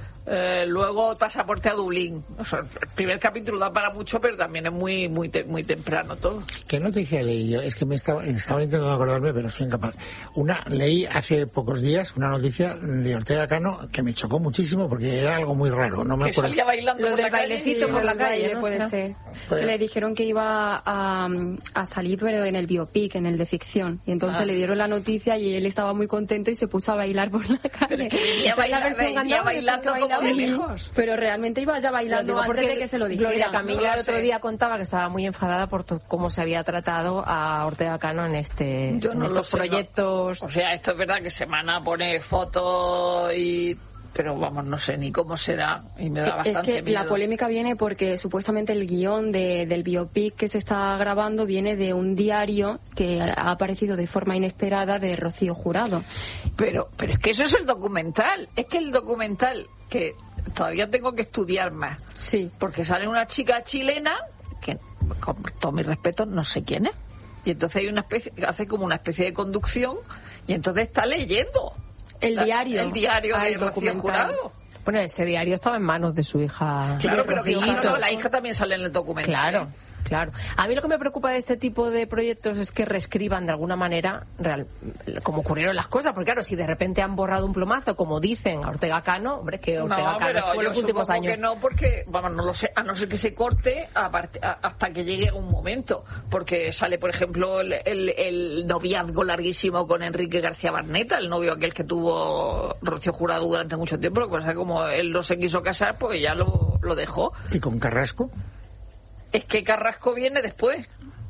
Eh, luego Pasaporte a Dublín. O sea, el primer capítulo da para mucho, pero también es muy muy te- muy temprano todo. ¿Qué noticia leí yo? Es que me estaba, estaba intentando acordarme, pero soy incapaz. Una, leí hace pocos días una noticia de Ortega Cano que me chocó muchísimo porque era algo muy raro. No me Que acuerdo. salía bailando Lo por del la calle. bailecito Sí, por la el calle, baile ¿no? puede ¿No? ser. Pues- Le dijeron que iba a, a salir, pero en el biopic, en el de ficción. Y entonces Ah. le dieron la noticia y él estaba muy contento y se puso a bailar por la calle. Venía, Esa es la baila- versión venía cantable, bailando porque como de bailaba. lejos. Pero realmente iba ya Lo bailando digo antes porque de que se lo Gloria dijera. Camila No el lo otro sé. día contaba que estaba muy enfadada por to- cómo se había tratado a Ortega Cano en este Yo en no lo estos sé, no. proyectos. O sea, esto es verdad que Semana pone fotos y... Pero vamos, no sé ni cómo será y me da Es bastante que miedo. la polémica viene porque supuestamente el guión de, del biopic que se está grabando viene de un diario que ha aparecido de forma inesperada de Rocío Jurado. Pero, pero es que eso es el documental. Es que el documental, que todavía tengo que estudiar más, Sí. porque sale una chica chilena, que con todo mi respeto no sé quién es, y entonces hay una especie, hace como una especie de conducción, y entonces está leyendo. El La- diario. El diario Ah, de el Rocío documental. Jurado. Bueno, ese diario estaba en manos de su hija. Claro, de pero que Rocío. claro, la hija también sale en el documental. Claro, ¿eh? Claro. A mí lo que me preocupa de este tipo de proyectos es que reescriban de alguna manera real, como ocurrieron las cosas, porque claro, si de repente han borrado un plomazo, como dicen a Ortega Cano, hombre, es que Ortega no, Cano fue los últimos años. Que no, porque, vamos, no lo sé, a no ser que se corte a part, a, hasta que llegue un momento, porque sale, por ejemplo, el, el, el noviazgo larguísimo con Enrique García Barneta, el novio aquel que tuvo Rocío Jurado durante mucho tiempo, lo que pasa es que como él no se quiso casar, pues ya lo, lo dejó. ¿Y con Carrasco? Es que Carrasco viene después.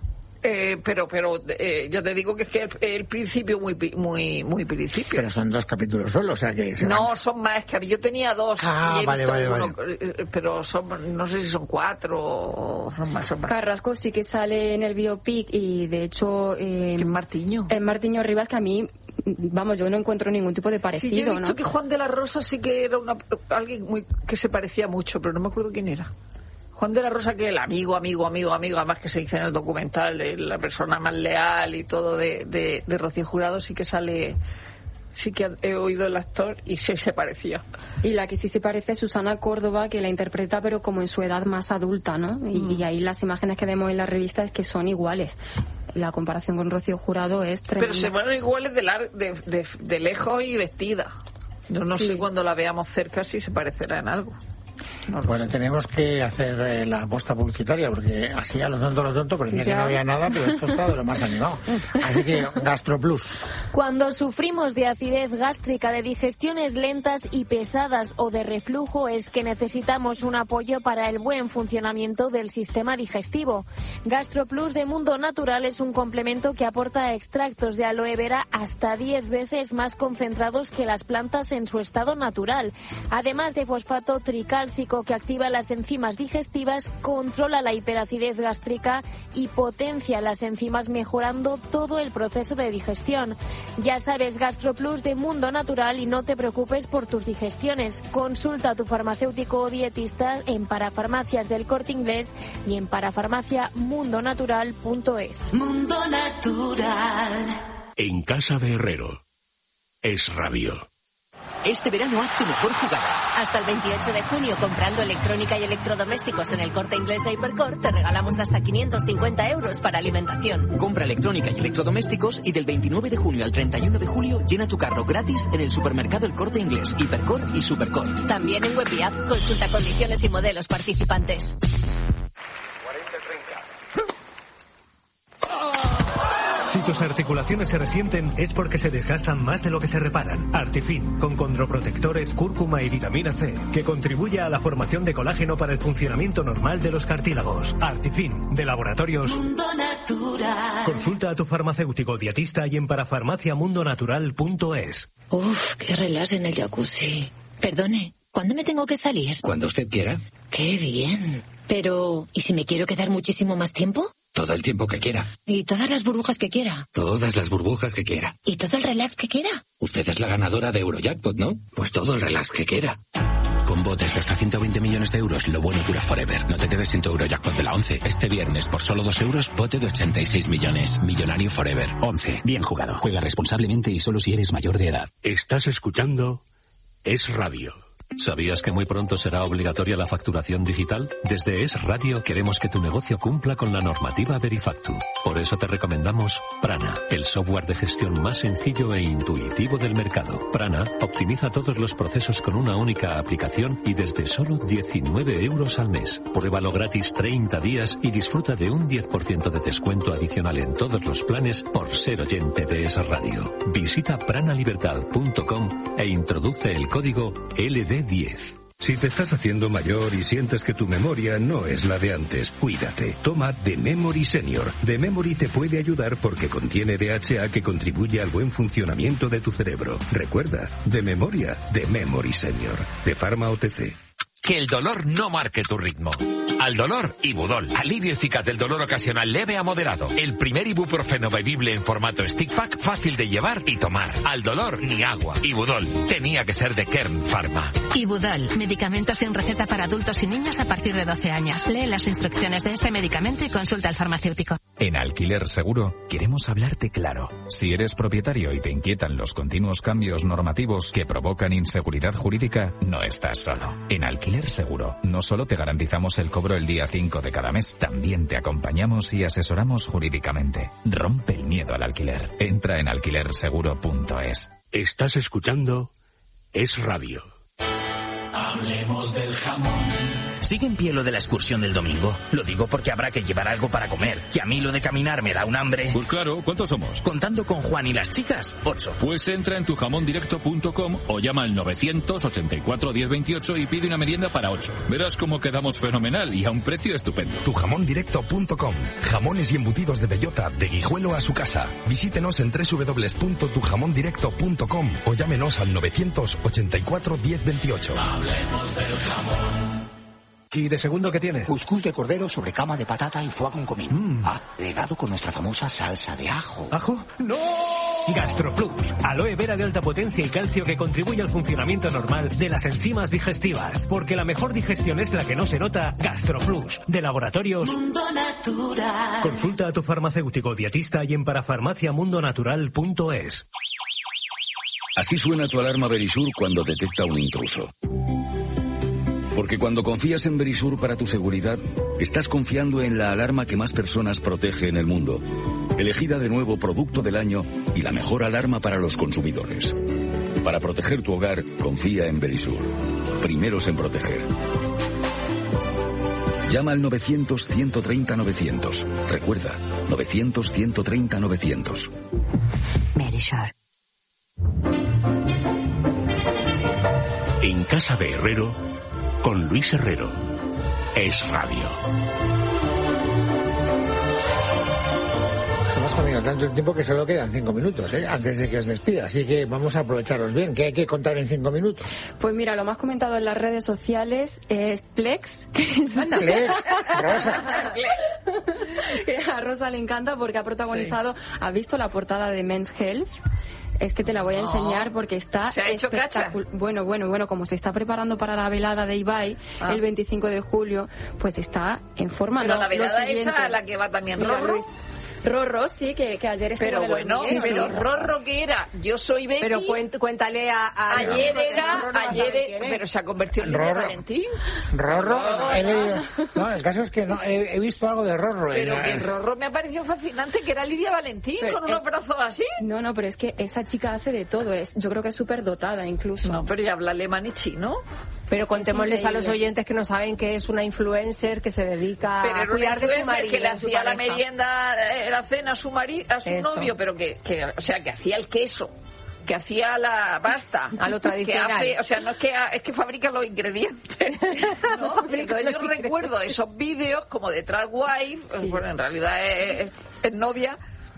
Eh, pero pero eh, ya te digo que es que el, el principio muy muy muy principio. Pero son dos capítulos solo, o sea que se no van... son más, que yo tenía dos. Ah, vale, vale, uno, vale. Pero son, no sé si son cuatro o son más, son más. Carrasco sí que sale en el biopic y de hecho eh, en Martiño. En Martiño Rivas, que a mí, vamos, yo no encuentro ningún tipo de parecido. Sí, yo he visto ¿no? que Juan de la Rosa sí que era una, alguien muy que se parecía mucho, pero no me acuerdo quién era. Juan de la Rosa, que el amigo, amigo, amigo, amigo, además que se dice en el documental, la persona más leal y todo de, de, de Rocío Jurado, sí que sale, sí que he oído el actor y sí se parecía. Y la que sí se parece es Susana Córdoba, que la interpreta pero como en su edad más adulta, ¿no? Y, mm. y ahí las imágenes que vemos en la revista es que son iguales. La comparación con Rocío Jurado es tremenda. Pero se van iguales de, lar- de, de, de lejos y vestida. Yo no sí. sé cuando la veamos cerca si se parecerá en algo. No bueno, sé. tenemos que hacer eh, la aposta publicitaria, porque así a lo tonto, lo tonto, parecía que no había nada, pero esto está de lo más animado. Así que, GastroPlus. Cuando sufrimos de acidez gástrica, de digestiones lentas y pesadas o de reflujo, es que necesitamos un apoyo para el buen funcionamiento del sistema digestivo. GastroPlus de Mundo Natural es un complemento que aporta extractos de aloe vera hasta diez veces más concentrados que las plantas en su estado natural. Además de fosfato tricálcico, que activa las enzimas digestivas, controla la hiperacidez gástrica y potencia las enzimas, mejorando todo el proceso de digestión. Ya sabes, GastroPlus de Mundo Natural, y no te preocupes por tus digestiones. Consulta a tu farmacéutico o dietista en Parafarmacias del Corte Inglés y en parafarmacia mundo natural punto es. Mundo Natural. En casa de Herrero. Es Radio. Este verano haz tu mejor jugada. Hasta el veintiocho de junio, comprando electrónica y electrodomésticos en el Corte Inglés de Hipercor, te regalamos hasta quinientos cincuenta euros para alimentación. Compra electrónica y electrodomésticos y del veintinueve de junio al treinta y uno de julio llena tu carro gratis en el supermercado El Corte Inglés, Hipercor y Supercor. También en web y app. Consulta condiciones y modelos participantes. cuarenta treinta. Si tus articulaciones se resienten es porque se desgastan más de lo que se reparan. Artifin, con condroprotectores, cúrcuma y vitamina C, que contribuye a la formación de colágeno para el funcionamiento normal de los cartílagos. Artifin, de Laboratorios Mundo Natural. Consulta a tu farmacéutico dietista y en parafarmacia mundo natural punto es. Uf, qué relax en el jacuzzi. Perdone, ¿cuándo me tengo que salir? Cuando usted quiera. Qué bien. Pero, ¿y si me quiero quedar muchísimo más tiempo? Todo el tiempo que quiera. ¿Y todas las burbujas que quiera? Todas las burbujas que quiera. ¿Y todo el relax que quiera? Usted es la ganadora de Eurojackpot, ¿no? Pues todo el relax que quiera. Con botes de hasta ciento veinte millones de euros, lo bueno dura forever. No te quedes sin tu Eurojackpot de la once. Este viernes, por solo dos euros, bote de ochenta y seis millones. Millonario forever. once. Bien jugado. Juega responsablemente y solo si eres mayor de edad. Estás escuchando Es Radio. ¿Sabías que muy pronto será obligatoria la facturación digital? Desde Es Radio queremos que tu negocio cumpla con la normativa Verifactu. Por eso te recomendamos Prana, el software de gestión más sencillo e intuitivo del mercado. Prana optimiza todos los procesos con una única aplicación y desde solo diecinueve euros al mes. Pruébalo gratis treinta días y disfruta de un diez por ciento de descuento adicional en todos los planes por ser oyente de Es Radio. Visita pranalibertad punto com e introduce el código L D diez. Si te estás haciendo mayor y sientes que tu memoria no es la de antes, cuídate. Toma The Memory Senior. The Memory te puede ayudar porque contiene D H A que contribuye al buen funcionamiento de tu cerebro. Recuerda, de memoria, The Memory Senior. De Pharma O T C. Que el dolor no marque tu ritmo. Al dolor, Ibudol. Alivio eficaz del dolor ocasional leve a moderado. El primer ibuprofeno bebible en formato stick pack, fácil de llevar y tomar. Al dolor, ni agua. Ibudol. Tenía que ser de Kern Pharma. Ibudol. Medicamento sin receta para adultos y niños a partir de doce años. Lee las instrucciones de este medicamento y consulta al farmacéutico. En Alquiler Seguro queremos hablarte claro. Si eres propietario y te inquietan los continuos cambios normativos que provocan inseguridad jurídica, no estás solo. En Alquiler Alquiler Seguro. No solo te garantizamos el cobro el día cinco de cada mes, también te acompañamos y asesoramos jurídicamente. Rompe el miedo al alquiler. Entra en alquiler seguro punto es. Estás escuchando Es Radio. Hablemos del jamón. ¿Sigue en pie lo de la excursión del domingo? Lo digo porque habrá que llevar algo para comer, que a mí lo de caminar me da un hambre. Pues claro, ¿cuántos somos? Contando con Juan y las chicas, ocho. Pues entra en tu jamón directo punto com o llama al novecientos ochenta y cuatro diez veintiocho y pide una merienda para ocho. Verás cómo quedamos fenomenal y a un precio estupendo. tu jamón directo punto com. Jamones y embutidos de bellota, de Guijuelo a su casa. Visítenos en doble u doble u doble u punto tu jamón directo punto com o llámenos al novecientos ochenta y cuatro diez veintiocho. Hablemos del jamón. ¿Y de segundo qué tiene? Cuscús de cordero sobre cama de patata y foie con comino. Mm. Ah, regado con nuestra famosa salsa de ajo. ¿Ajo? ¡No! GastroPlus, aloe vera de alta potencia y calcio que contribuye al funcionamiento normal de las enzimas digestivas. Porque la mejor digestión es la que no se nota. GastroPlus, de Laboratorios Mundo Natural. Consulta a tu farmacéutico dietista y en parafarmacia mundo natural punto es. Así suena tu alarma Verisur cuando detecta un intruso. Porque cuando confías en Verisur para tu seguridad, estás confiando en la alarma que más personas protege en el mundo. Elegida de nuevo Producto del Año y la mejor alarma para los consumidores. Para proteger tu hogar, confía en Verisur. Primeros en proteger. Llama al novecientos ciento treinta novecientos. Recuerda, novecientos ciento treinta novecientos. Verisur. En casa de Herrero, con Luis Herrero. Es Radio. Hemos comido tanto el tiempo que solo quedan cinco minutos, ¿eh? Antes de que os despida. Así que vamos a aprovecharlos bien. ¿Qué hay que contar en cinco minutos? Pues mira, lo más comentado en las redes sociales es Plex. Plex, Rosa. Que a Rosa le encanta porque ha protagonizado, sí. ¿Has visto la portada de Men's Health? Es que te la voy a enseñar oh. porque está ¿Se ha hecho cacha? Bueno, bueno, bueno, como se está preparando para la velada de Ibai ah. el veinticinco de julio, pues está en forma. Pero no, la velada esa a la que va también Mira, Rorro. Luis. Rorro, sí, que, que ayer estuvo Pero de bueno, los sí, pero sí. Rorro que era, yo soy Betty. Pero cuént, cuéntale a, a ayer Rorro, era, Rorro no ayer era, pero se ha convertido en Lidia Valentín. Rorro, no, he leído, no, el caso es que no, he, he visto algo de Rorro. Pero en, que Rorro me ha parecido fascinante, que era Lidia Valentín, pero con unos es, brazos así. No, no, pero es que esa chica hace de todo, es, yo creo que es súper dotada incluso. No, pero ya habla alemán y chino. Pero contémosles a los oyentes que no saben que es una influencer que se dedica pero a cuidar de su marido. Que le hacía la merienda, la cena a su marido, a su Eso. novio, pero que, que, o sea, que hacía el queso, que hacía la pasta, a lo tradicional. Que hace, o sea, no es que es que fabrica los ingredientes. ¿No? Entonces yo recuerdo esos vídeos como de Trad Wife, sí. Bueno, en realidad es, es, es novia.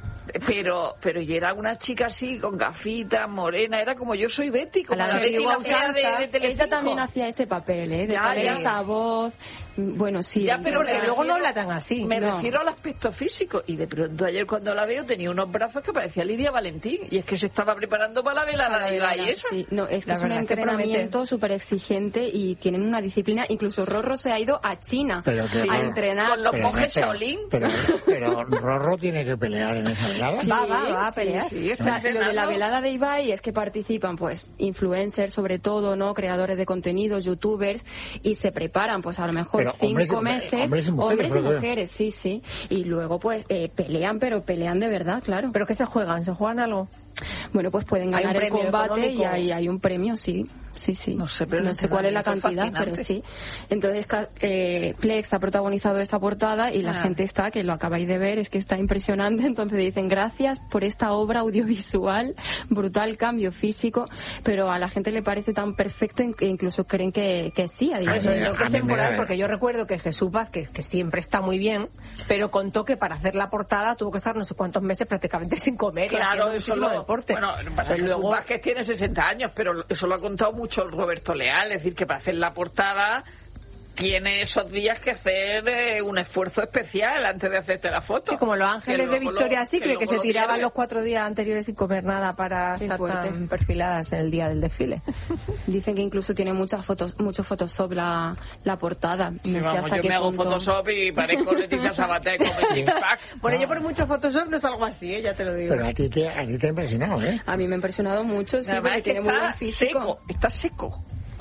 Pero pero y era una chica así, con gafitas, morena, era como Yo soy Betty, como la, la Betty la fea de, de Telecinco. Ella también hacía ese papel, ¿eh? De ya, poner ya. esa voz, bueno, sí. Ya, pero refiero, luego no habla tan así. Me no. refiero al aspecto físico, y de pronto ayer cuando la veo tenía unos brazos que parecía Lidia Valentín, y es que se estaba preparando para la velada de Ibai, eso. Sí, no, es que la es un entrenamiento súper exigente y tienen una disciplina, incluso Rorro se ha ido a China pero que, a no, entrenar. Con los monjes Shaolin. Pero, pero, pero Rorro tiene que pelear en esa velada. Sí, va, va, va a pelear. Sí, sí, o sea, lo de la velada de Ibai es que participan pues influencers sobre todo, ¿no? Creadores de contenido, youtubers, y se preparan pues a lo mejor pero cinco hombres, meses, hombres y mujeres, hombres y mujeres sí, sí, y luego pues eh, pelean, pero pelean de verdad, claro. ¿Pero qué se juegan? ¿Se juegan algo? Bueno, pues pueden ganar el combate económico. y hay, hay un premio, sí. Sí, sí. No sé, pero no sé cuál es la cantidad, pero sí. Entonces, eh, Plex ha protagonizado esta portada y la ah. gente está, que lo acabáis de ver, es que está impresionante. Entonces dicen, gracias por esta obra audiovisual, brutal cambio físico, pero a la gente le parece tan perfecto que incluso creen que, que sí. A eso es lo que es temporal, porque yo recuerdo que Jesús Vázquez, que siempre está muy bien, pero contó que para hacer la portada tuvo que estar no sé cuántos meses prácticamente sin comer. Claro, eso lo, deporte. Bueno, pero Jesús luego... Vázquez tiene sesenta años, pero eso lo ha contado mucho Roberto Leal, es decir, que para hacer la portada tiene esos días que hacer eh, un esfuerzo especial antes de hacerte la foto. Sí, como los ángeles de Victoria's Secret, que, que se tiraban los cuatro días anteriores sin comer nada para sí, estar fuerte. tan perfiladas en el día del desfile. Dicen que incluso tiene muchas fotos, mucho Photoshop la, la portada. No sí, sé vamos, hasta yo qué me hago punto... Photoshop y parezco Leticia Sabater con el six-pack. Bueno, no. Yo por mucho Photoshop no es algo así, ¿eh? Ya te lo digo. Pero a ti te, a ti te ha impresionado, ¿eh? A mí me ha impresionado mucho, sí, porque tiene muy buen físico. Seco, está seco.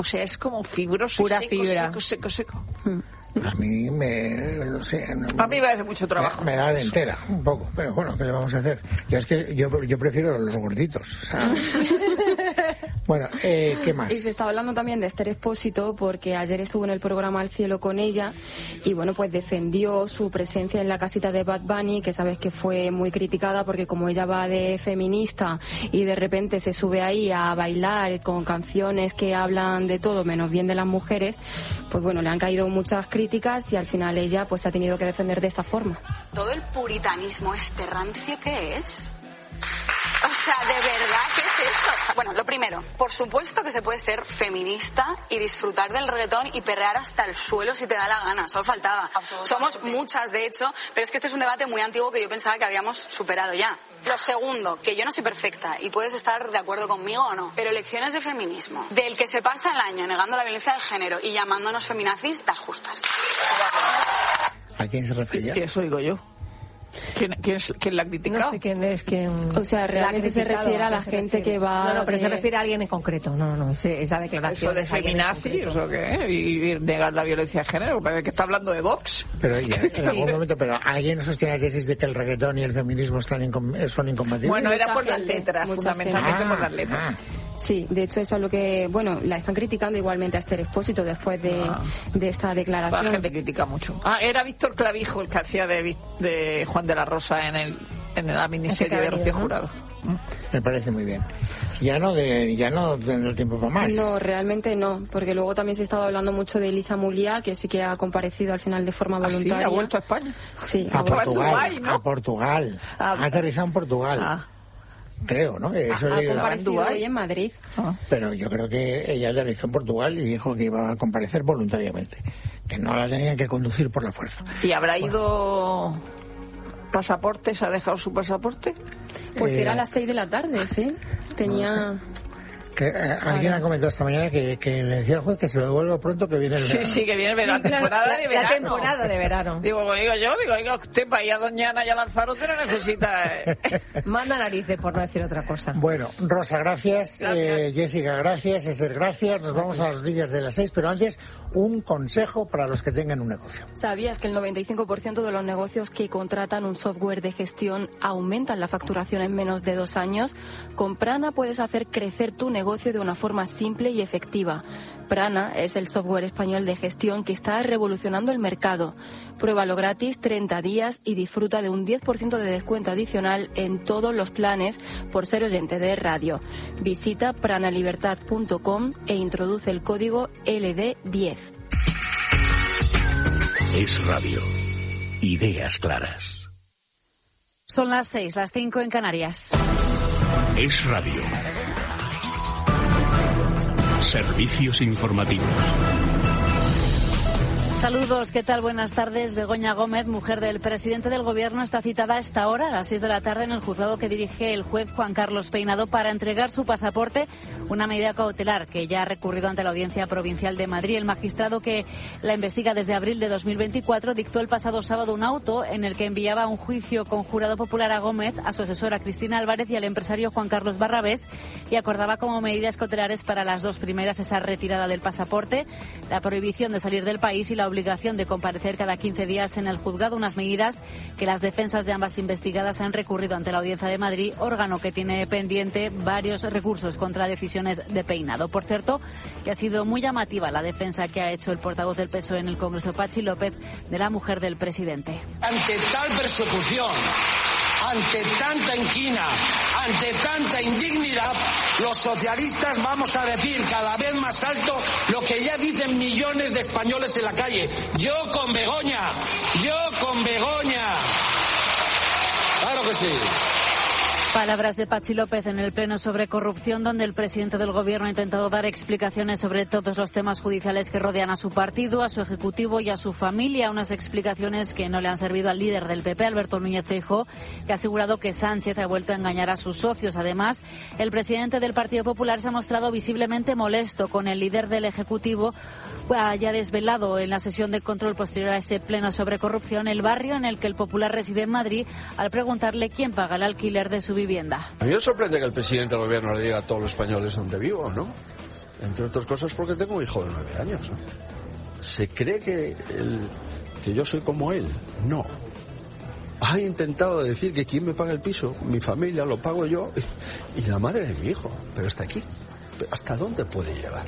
O sea, es como fibroso, pura seco, fibra. seco, seco, seco. A mí me, no sé, no, a mí me hace mucho trabajo. Me, me da de entera, un poco, pero bueno, ¿qué le vamos a hacer? Yo es que yo, yo prefiero los gorditos, o sea... Bueno, eh, ¿qué más? Y se está hablando también de Esther Expósito porque ayer estuvo en el programa Al Cielo con ella y bueno, pues defendió su presencia en la casita de Bad Bunny, que sabes que fue muy criticada porque como ella va de feminista y de repente se sube ahí a bailar con canciones que hablan de todo menos bien de las mujeres, pues bueno, le han caído muchas críticas y al final ella pues se ha tenido que defender de esta forma. ¿Todo el puritanismo este rancio qué es? O sea, ¿de verdad qué es eso? Bueno, lo primero, por supuesto que se puede ser feminista y disfrutar del reggaetón y perrear hasta el suelo si te da la gana, solo faltaba. Somos muchas, de hecho, pero es que este es un debate muy antiguo que yo pensaba que habíamos superado ya. Lo segundo, que yo no soy perfecta y puedes estar de acuerdo conmigo o no, pero lecciones de feminismo, del que se pasa el año negando la violencia de género y llamándonos feminazis, las justas. ¿A quién se refería? Eso digo yo. ¿Quién, quién, es, ¿Quién la ha criticado? No sé quién es quién. O sea, realmente se refiere a la se gente refiere. que va... No, no, pero de... se refiere a alguien en concreto. No, no, ese, esa declaración. ¿Eso de feminazis o qué? Y, y negar la violencia de género. Parece que está hablando de Vox. Pero ya, en algún momento, pero ¿alguien sostiene la tesis de que el reggaetón y el feminismo están incom- son incompatibles? Bueno, era Mucha por las gente, letras, mucha fundamentalmente gente. por las letras. Ah. Sí, de hecho eso es lo que, bueno, la están criticando igualmente a Esther Expósito después de, Ah. de esta declaración. La gente critica mucho. Ah, era Víctor Clavijo el que hacía de, de Juan de la Rosa en el en la miniserie de Rocío Jurado. Me parece muy bien. Ya no de, ya no tendrá tiempo para más. No, realmente no, porque luego también se estaba hablando mucho de Elisa Mulia, que sí que ha comparecido al final de forma ¿Ah, sí? voluntaria. ¿Ha vuelto a España? Sí, A ha vuelto. Portugal, Dubái, ¿no? a Portugal. Ah. Ha aterrizado en Portugal. Ah. Creo, ¿no? Eso Ha he leído. comparecido hoy en Madrid. Ah. Pero yo creo que ella aterrizó en Portugal y dijo que iba a comparecer voluntariamente, que no la tenían que conducir por la fuerza. ¿Y habrá ido pasaportes? ¿Ha dejado su pasaporte? Pues Eh, era a las seis de la tarde, sí. Tenía... Que, eh, alguien ha comentado esta mañana que, que le decía al juez que se lo devuelva pronto, que viene el Sí, verano. sí, que viene el verano, Sí, claro, temporada la- de la verano. temporada de verano. Digo, digo yo, digo, oiga, usted para ir a Doña Ana y a Lanzarote no necesita... eh. Manda narices, por no decir otra cosa. Bueno, Rosa, gracias. Gracias. Eh, Jessica, gracias. Esther, gracias. Nos vamos a las noticias de las seis, pero antes, un consejo para los que tengan un negocio. ¿Sabías que el noventa y cinco por ciento de los negocios que contratan un software de gestión aumentan la facturación en menos de dos años? Con Prana puedes hacer crecer tu negocio de una forma simple y efectiva. Prana es el software español de gestión que está revolucionando el mercado. Pruébalo gratis treinta días y disfruta de un diez por ciento de descuento adicional en todos los planes por ser oyente de radio. Visita pranalibertad punto com e introduce el código L D diez. Es radio. Ideas claras. Son las seis, las cinco en Canarias. Es radio. Servicios informativos. Saludos, ¿qué tal? Buenas tardes. Begoña Gómez, mujer del presidente del Gobierno, está citada a esta hora, a las seis de la tarde, en el juzgado que dirige el juez Juan Carlos Peinado para entregar su pasaporte, una medida cautelar que ya ha recurrido ante la Audiencia Provincial de Madrid. El magistrado que la investiga desde abril de dos mil veinticuatro dictó el pasado sábado un auto en el que enviaba a un juicio con jurado popular a Gómez, a su asesora Cristina Álvarez y al empresario Juan Carlos Barrabés, y acordaba como medidas cautelares para las dos primeras esa retirada del pasaporte, la prohibición de salir del país y la obligación de comparecer cada quince días en el juzgado, unas medidas que las defensas de ambas investigadas han recurrido ante la Audiencia de Madrid, órgano que tiene pendiente varios recursos contra decisiones de Peinado. Por cierto, que ha sido muy llamativa la defensa que ha hecho el portavoz del P S O E en el Congreso, Patxi López, de la mujer del presidente. Ante tal persecución, ante tanta inquina, ante tanta indignidad, los socialistas vamos a decir cada vez más alto lo que ya dicen millones de españoles en la calle. Yo con Begoña, yo con Begoña. Claro que sí. Palabras de Patxi López en el Pleno sobre corrupción, donde el presidente del Gobierno ha intentado dar explicaciones sobre todos los temas judiciales que rodean a su partido, a su ejecutivo y a su familia. Unas explicaciones que no le han servido al líder del P P, Alberto Núñez Feijóo, que ha asegurado que Sánchez ha vuelto a engañar a sus socios. Además, el presidente del Partido Popular se ha mostrado visiblemente molesto con el líder del ejecutivo, haya desvelado en la sesión de control posterior a ese Pleno sobre corrupción el barrio en el que el Popular reside en Madrid, al preguntarle quién paga el alquiler de su vivienda. A mí me sorprende que el presidente del Gobierno le diga a todos los españoles dónde vivo, ¿no? Entre otras cosas porque tengo un hijo de nueve años, ¿no? ¿Se cree que, el, que yo soy como él? No. Ha intentado decir que quién me paga el piso, mi familia, lo pago yo y la madre de mi hijo. Pero hasta aquí. ¿Hasta dónde puede llegar?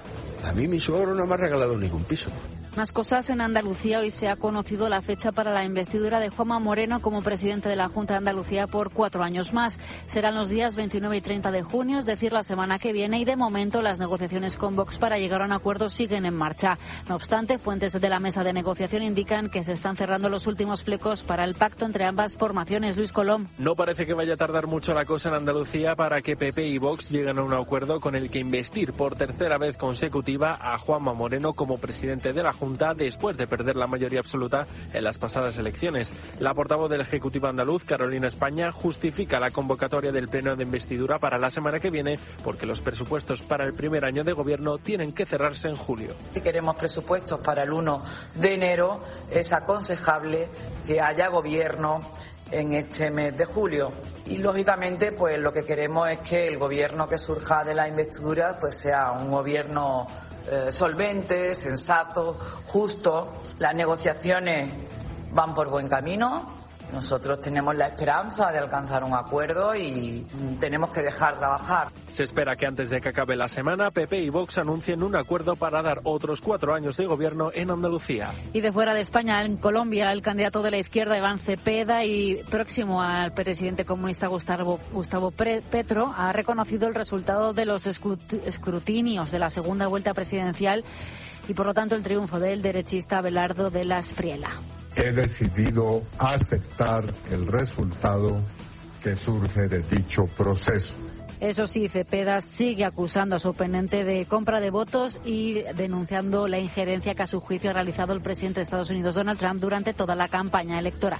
A mí mi suegro no me ha regalado ningún piso. Más cosas en Andalucía. Hoy se ha conocido la fecha para la investidura de Juanma Moreno como presidente de la Junta de Andalucía por cuatro años más. Serán los días veintinueve y treinta de junio, es decir, la semana que viene, y de momento las negociaciones con Vox para llegar a un acuerdo siguen en marcha. No obstante, fuentes de la mesa de negociación indican que se están cerrando los últimos flecos para el pacto entre ambas formaciones. Luis Colom. No parece que vaya a tardar mucho la cosa en Andalucía para que P P y Vox lleguen a un acuerdo con el que investir por tercera vez consecutiva a Juanma Moreno como presidente de la Junta después de perder la mayoría absoluta en las pasadas elecciones. La portavoz del Ejecutivo andaluz, Carolina España, justifica la convocatoria del pleno de investidura para la semana que viene porque los presupuestos para el primer año de gobierno tienen que cerrarse en julio. Si queremos presupuestos para el uno de enero, es aconsejable que haya gobierno en este mes de julio. Y lógicamente, pues lo que queremos es que el gobierno que surja de la investidura pues sea un gobierno Eh, solvente, sensato, justo. Las negociaciones van por buen camino. Nosotros tenemos la esperanza de alcanzar un acuerdo y tenemos que dejar trabajar. Se espera que antes de que acabe la semana, P P y Vox anuncien un acuerdo para dar otros cuatro años de gobierno en Andalucía. Y de fuera de España, en Colombia, el candidato de la izquierda, Iván Cepeda, y próximo al presidente comunista Gustavo, Gustavo Petro, ha reconocido el resultado de los escrutinios de la segunda vuelta presidencial y, por lo tanto, el triunfo del derechista Abelardo de la Espriella. He decidido aceptar el resultado que surge de dicho proceso. Eso sí, Cepeda sigue acusando a su oponente de compra de votos y denunciando la injerencia que a su juicio ha realizado el presidente de Estados Unidos, Donald Trump, durante toda la campaña electoral.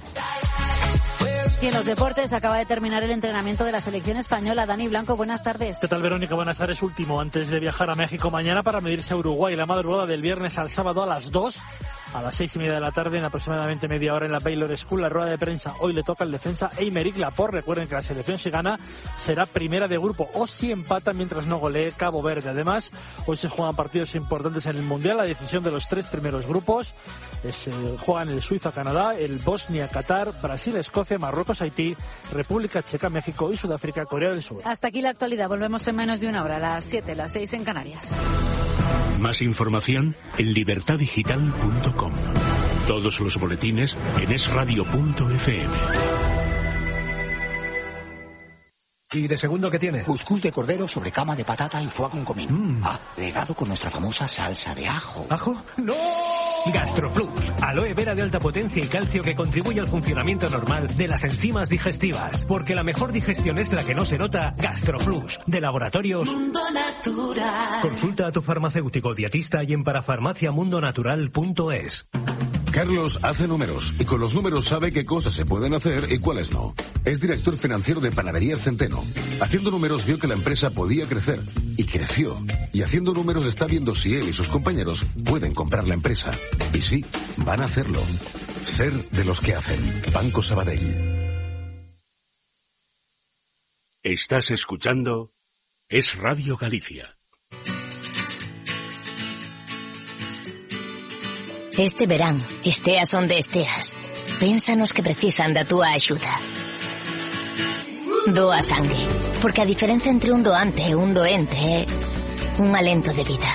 Y en los deportes acaba de terminar el entrenamiento de la selección española. Dani Blanco, buenas tardes. ¿Qué tal, Verónica? Buenas tardes. Último antes de viajar a México mañana para medirse a Uruguay la madrugada del viernes al sábado a las dos. A las seis y media de la tarde, en aproximadamente media hora en la Baylor School, la rueda de prensa. Hoy le toca al defensa Aymeric Laporte. Recuerden que la selección, si gana, será primera de grupo, o si empata mientras no golee Cabo Verde. Además, hoy se juegan partidos importantes en el Mundial, la decisión de los tres primeros grupos. Es, eh, juegan el Suiza-Canadá, el Bosnia-Qatar, Brasil-Escocia, Marruecos-Haití, República Checa, México y Sudáfrica, Corea del Sur. Hasta aquí la actualidad. Volvemos en menos de una hora, a las siete, las seis en Canarias. Más información en libertad digital punto com. Todos los boletines en es radio punto efe eme. ¿Y de segundo qué tiene? Cuscús de cordero sobre cama de patata y foie con comino. Mm. Ah, regado con nuestra famosa salsa de ajo. ¿Ajo? ¡No! GastroPlus, aloe vera de alta potencia y calcio que contribuye al funcionamiento normal de las enzimas digestivas. Porque la mejor digestión es la que no se nota. GastroPlus, de Laboratorios Mundo Natural. Consulta a tu farmacéutico dietista y en parafarmacia mundo natural punto es. Carlos hace números y con los números sabe qué cosas se pueden hacer y cuáles no. Es director financiero de Panaderías Centeno. Haciendo números vio que la empresa podía crecer y creció. Y haciendo números está viendo si él y sus compañeros pueden comprar la empresa. Y sí, van a hacerlo. Ser de los que hacen. Banco Sabadell. Estás escuchando Es Radio Galicia. Este verán, esteas onde esteas, pénsanos que precisan da túa axuda. Doa sangue, porque a diferencia entre un doante e un doente é un alento de vida.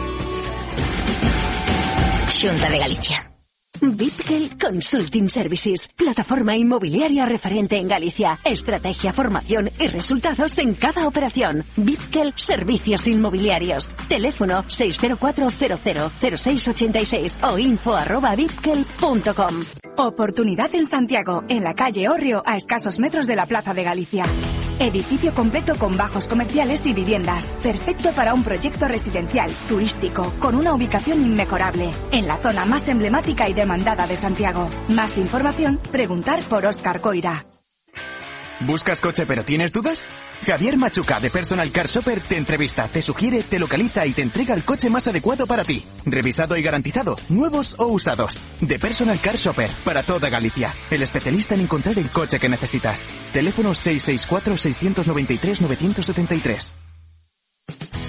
Xunta de Galicia. Bitgel Consulting Services, plataforma inmobiliaria referente en Galicia. Estrategia, formación y resultados en cada operación. Bitgel Servicios Inmobiliarios. Teléfono seis cero cuatro cero cero cero seis ocho seis o info arroba bitgel punto com. Oportunidad en Santiago, en la calle Orrio, a escasos metros de la Plaza de Galicia. Edificio completo con bajos comerciales y viviendas. Perfecto para un proyecto residencial, turístico, con una ubicación inmejorable. En la zona más emblemática y demandada de Santiago. Más información, preguntar por Óscar Coira. ¿Buscas coche pero tienes dudas? Javier Machuca de Personal Car Shopper te entrevista, te sugiere, te localiza y te entrega el coche más adecuado para ti. Revisado y garantizado, nuevos o usados. De Personal Car Shopper, para toda Galicia. El especialista en encontrar el coche que necesitas. Teléfono seis seis cuatro seis nueve tres nueve siete tres.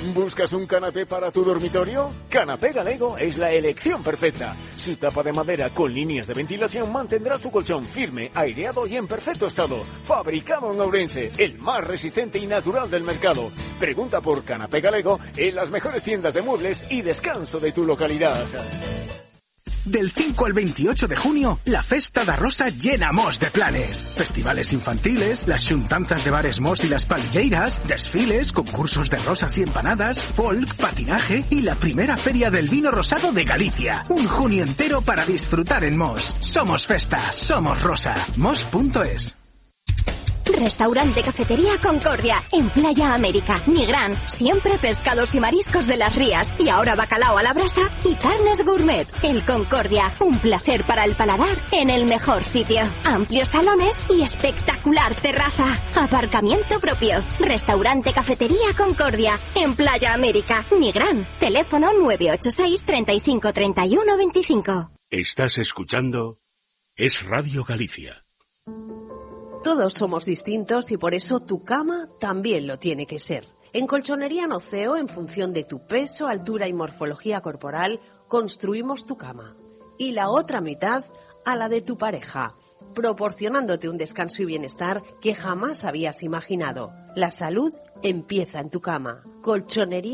¿Buscas un canapé para tu dormitorio? Canapé Galego es la elección perfecta. Su tapa de madera con líneas de ventilación mantendrá tu colchón firme, aireado y en perfecto estado. Fabricado en Ourense, el más resistente y natural del mercado. Pregunta por Canapé Galego en las mejores tiendas de muebles y descanso de tu localidad. Del cinco al veintiocho de junio, la Festa da Rosa llena Mos de planes. Festivales infantiles, las xuntanzas de bares Mos y las palilleiras, desfiles, concursos de rosas y empanadas, folk, patinaje y la primera feria del vino rosado de Galicia. Un junio entero para disfrutar en Mos. Somos Festa, somos Rosa. Mos punto es. Restaurante Cafetería Concordia, en Playa América, Nigrán, siempre pescados y mariscos de las rías, y ahora bacalao a la brasa y carnes gourmet. El Concordia, un placer para el paladar en el mejor sitio. Amplios salones y espectacular terraza. Aparcamiento propio. Restaurante Cafetería Concordia, en Playa América, Nigrán. Teléfono nueve ocho seis, treinta y cinco, treinta y uno, veinticinco. Estás escuchando Es Radio Galicia. Todos somos distintos y por eso tu cama también lo tiene que ser. En Colchonería Noceo, en función de tu peso, altura y morfología corporal, construimos tu cama. Y la otra mitad a la de tu pareja, proporcionándote un descanso y bienestar que jamás habías imaginado. La salud empieza en tu cama. Colchonería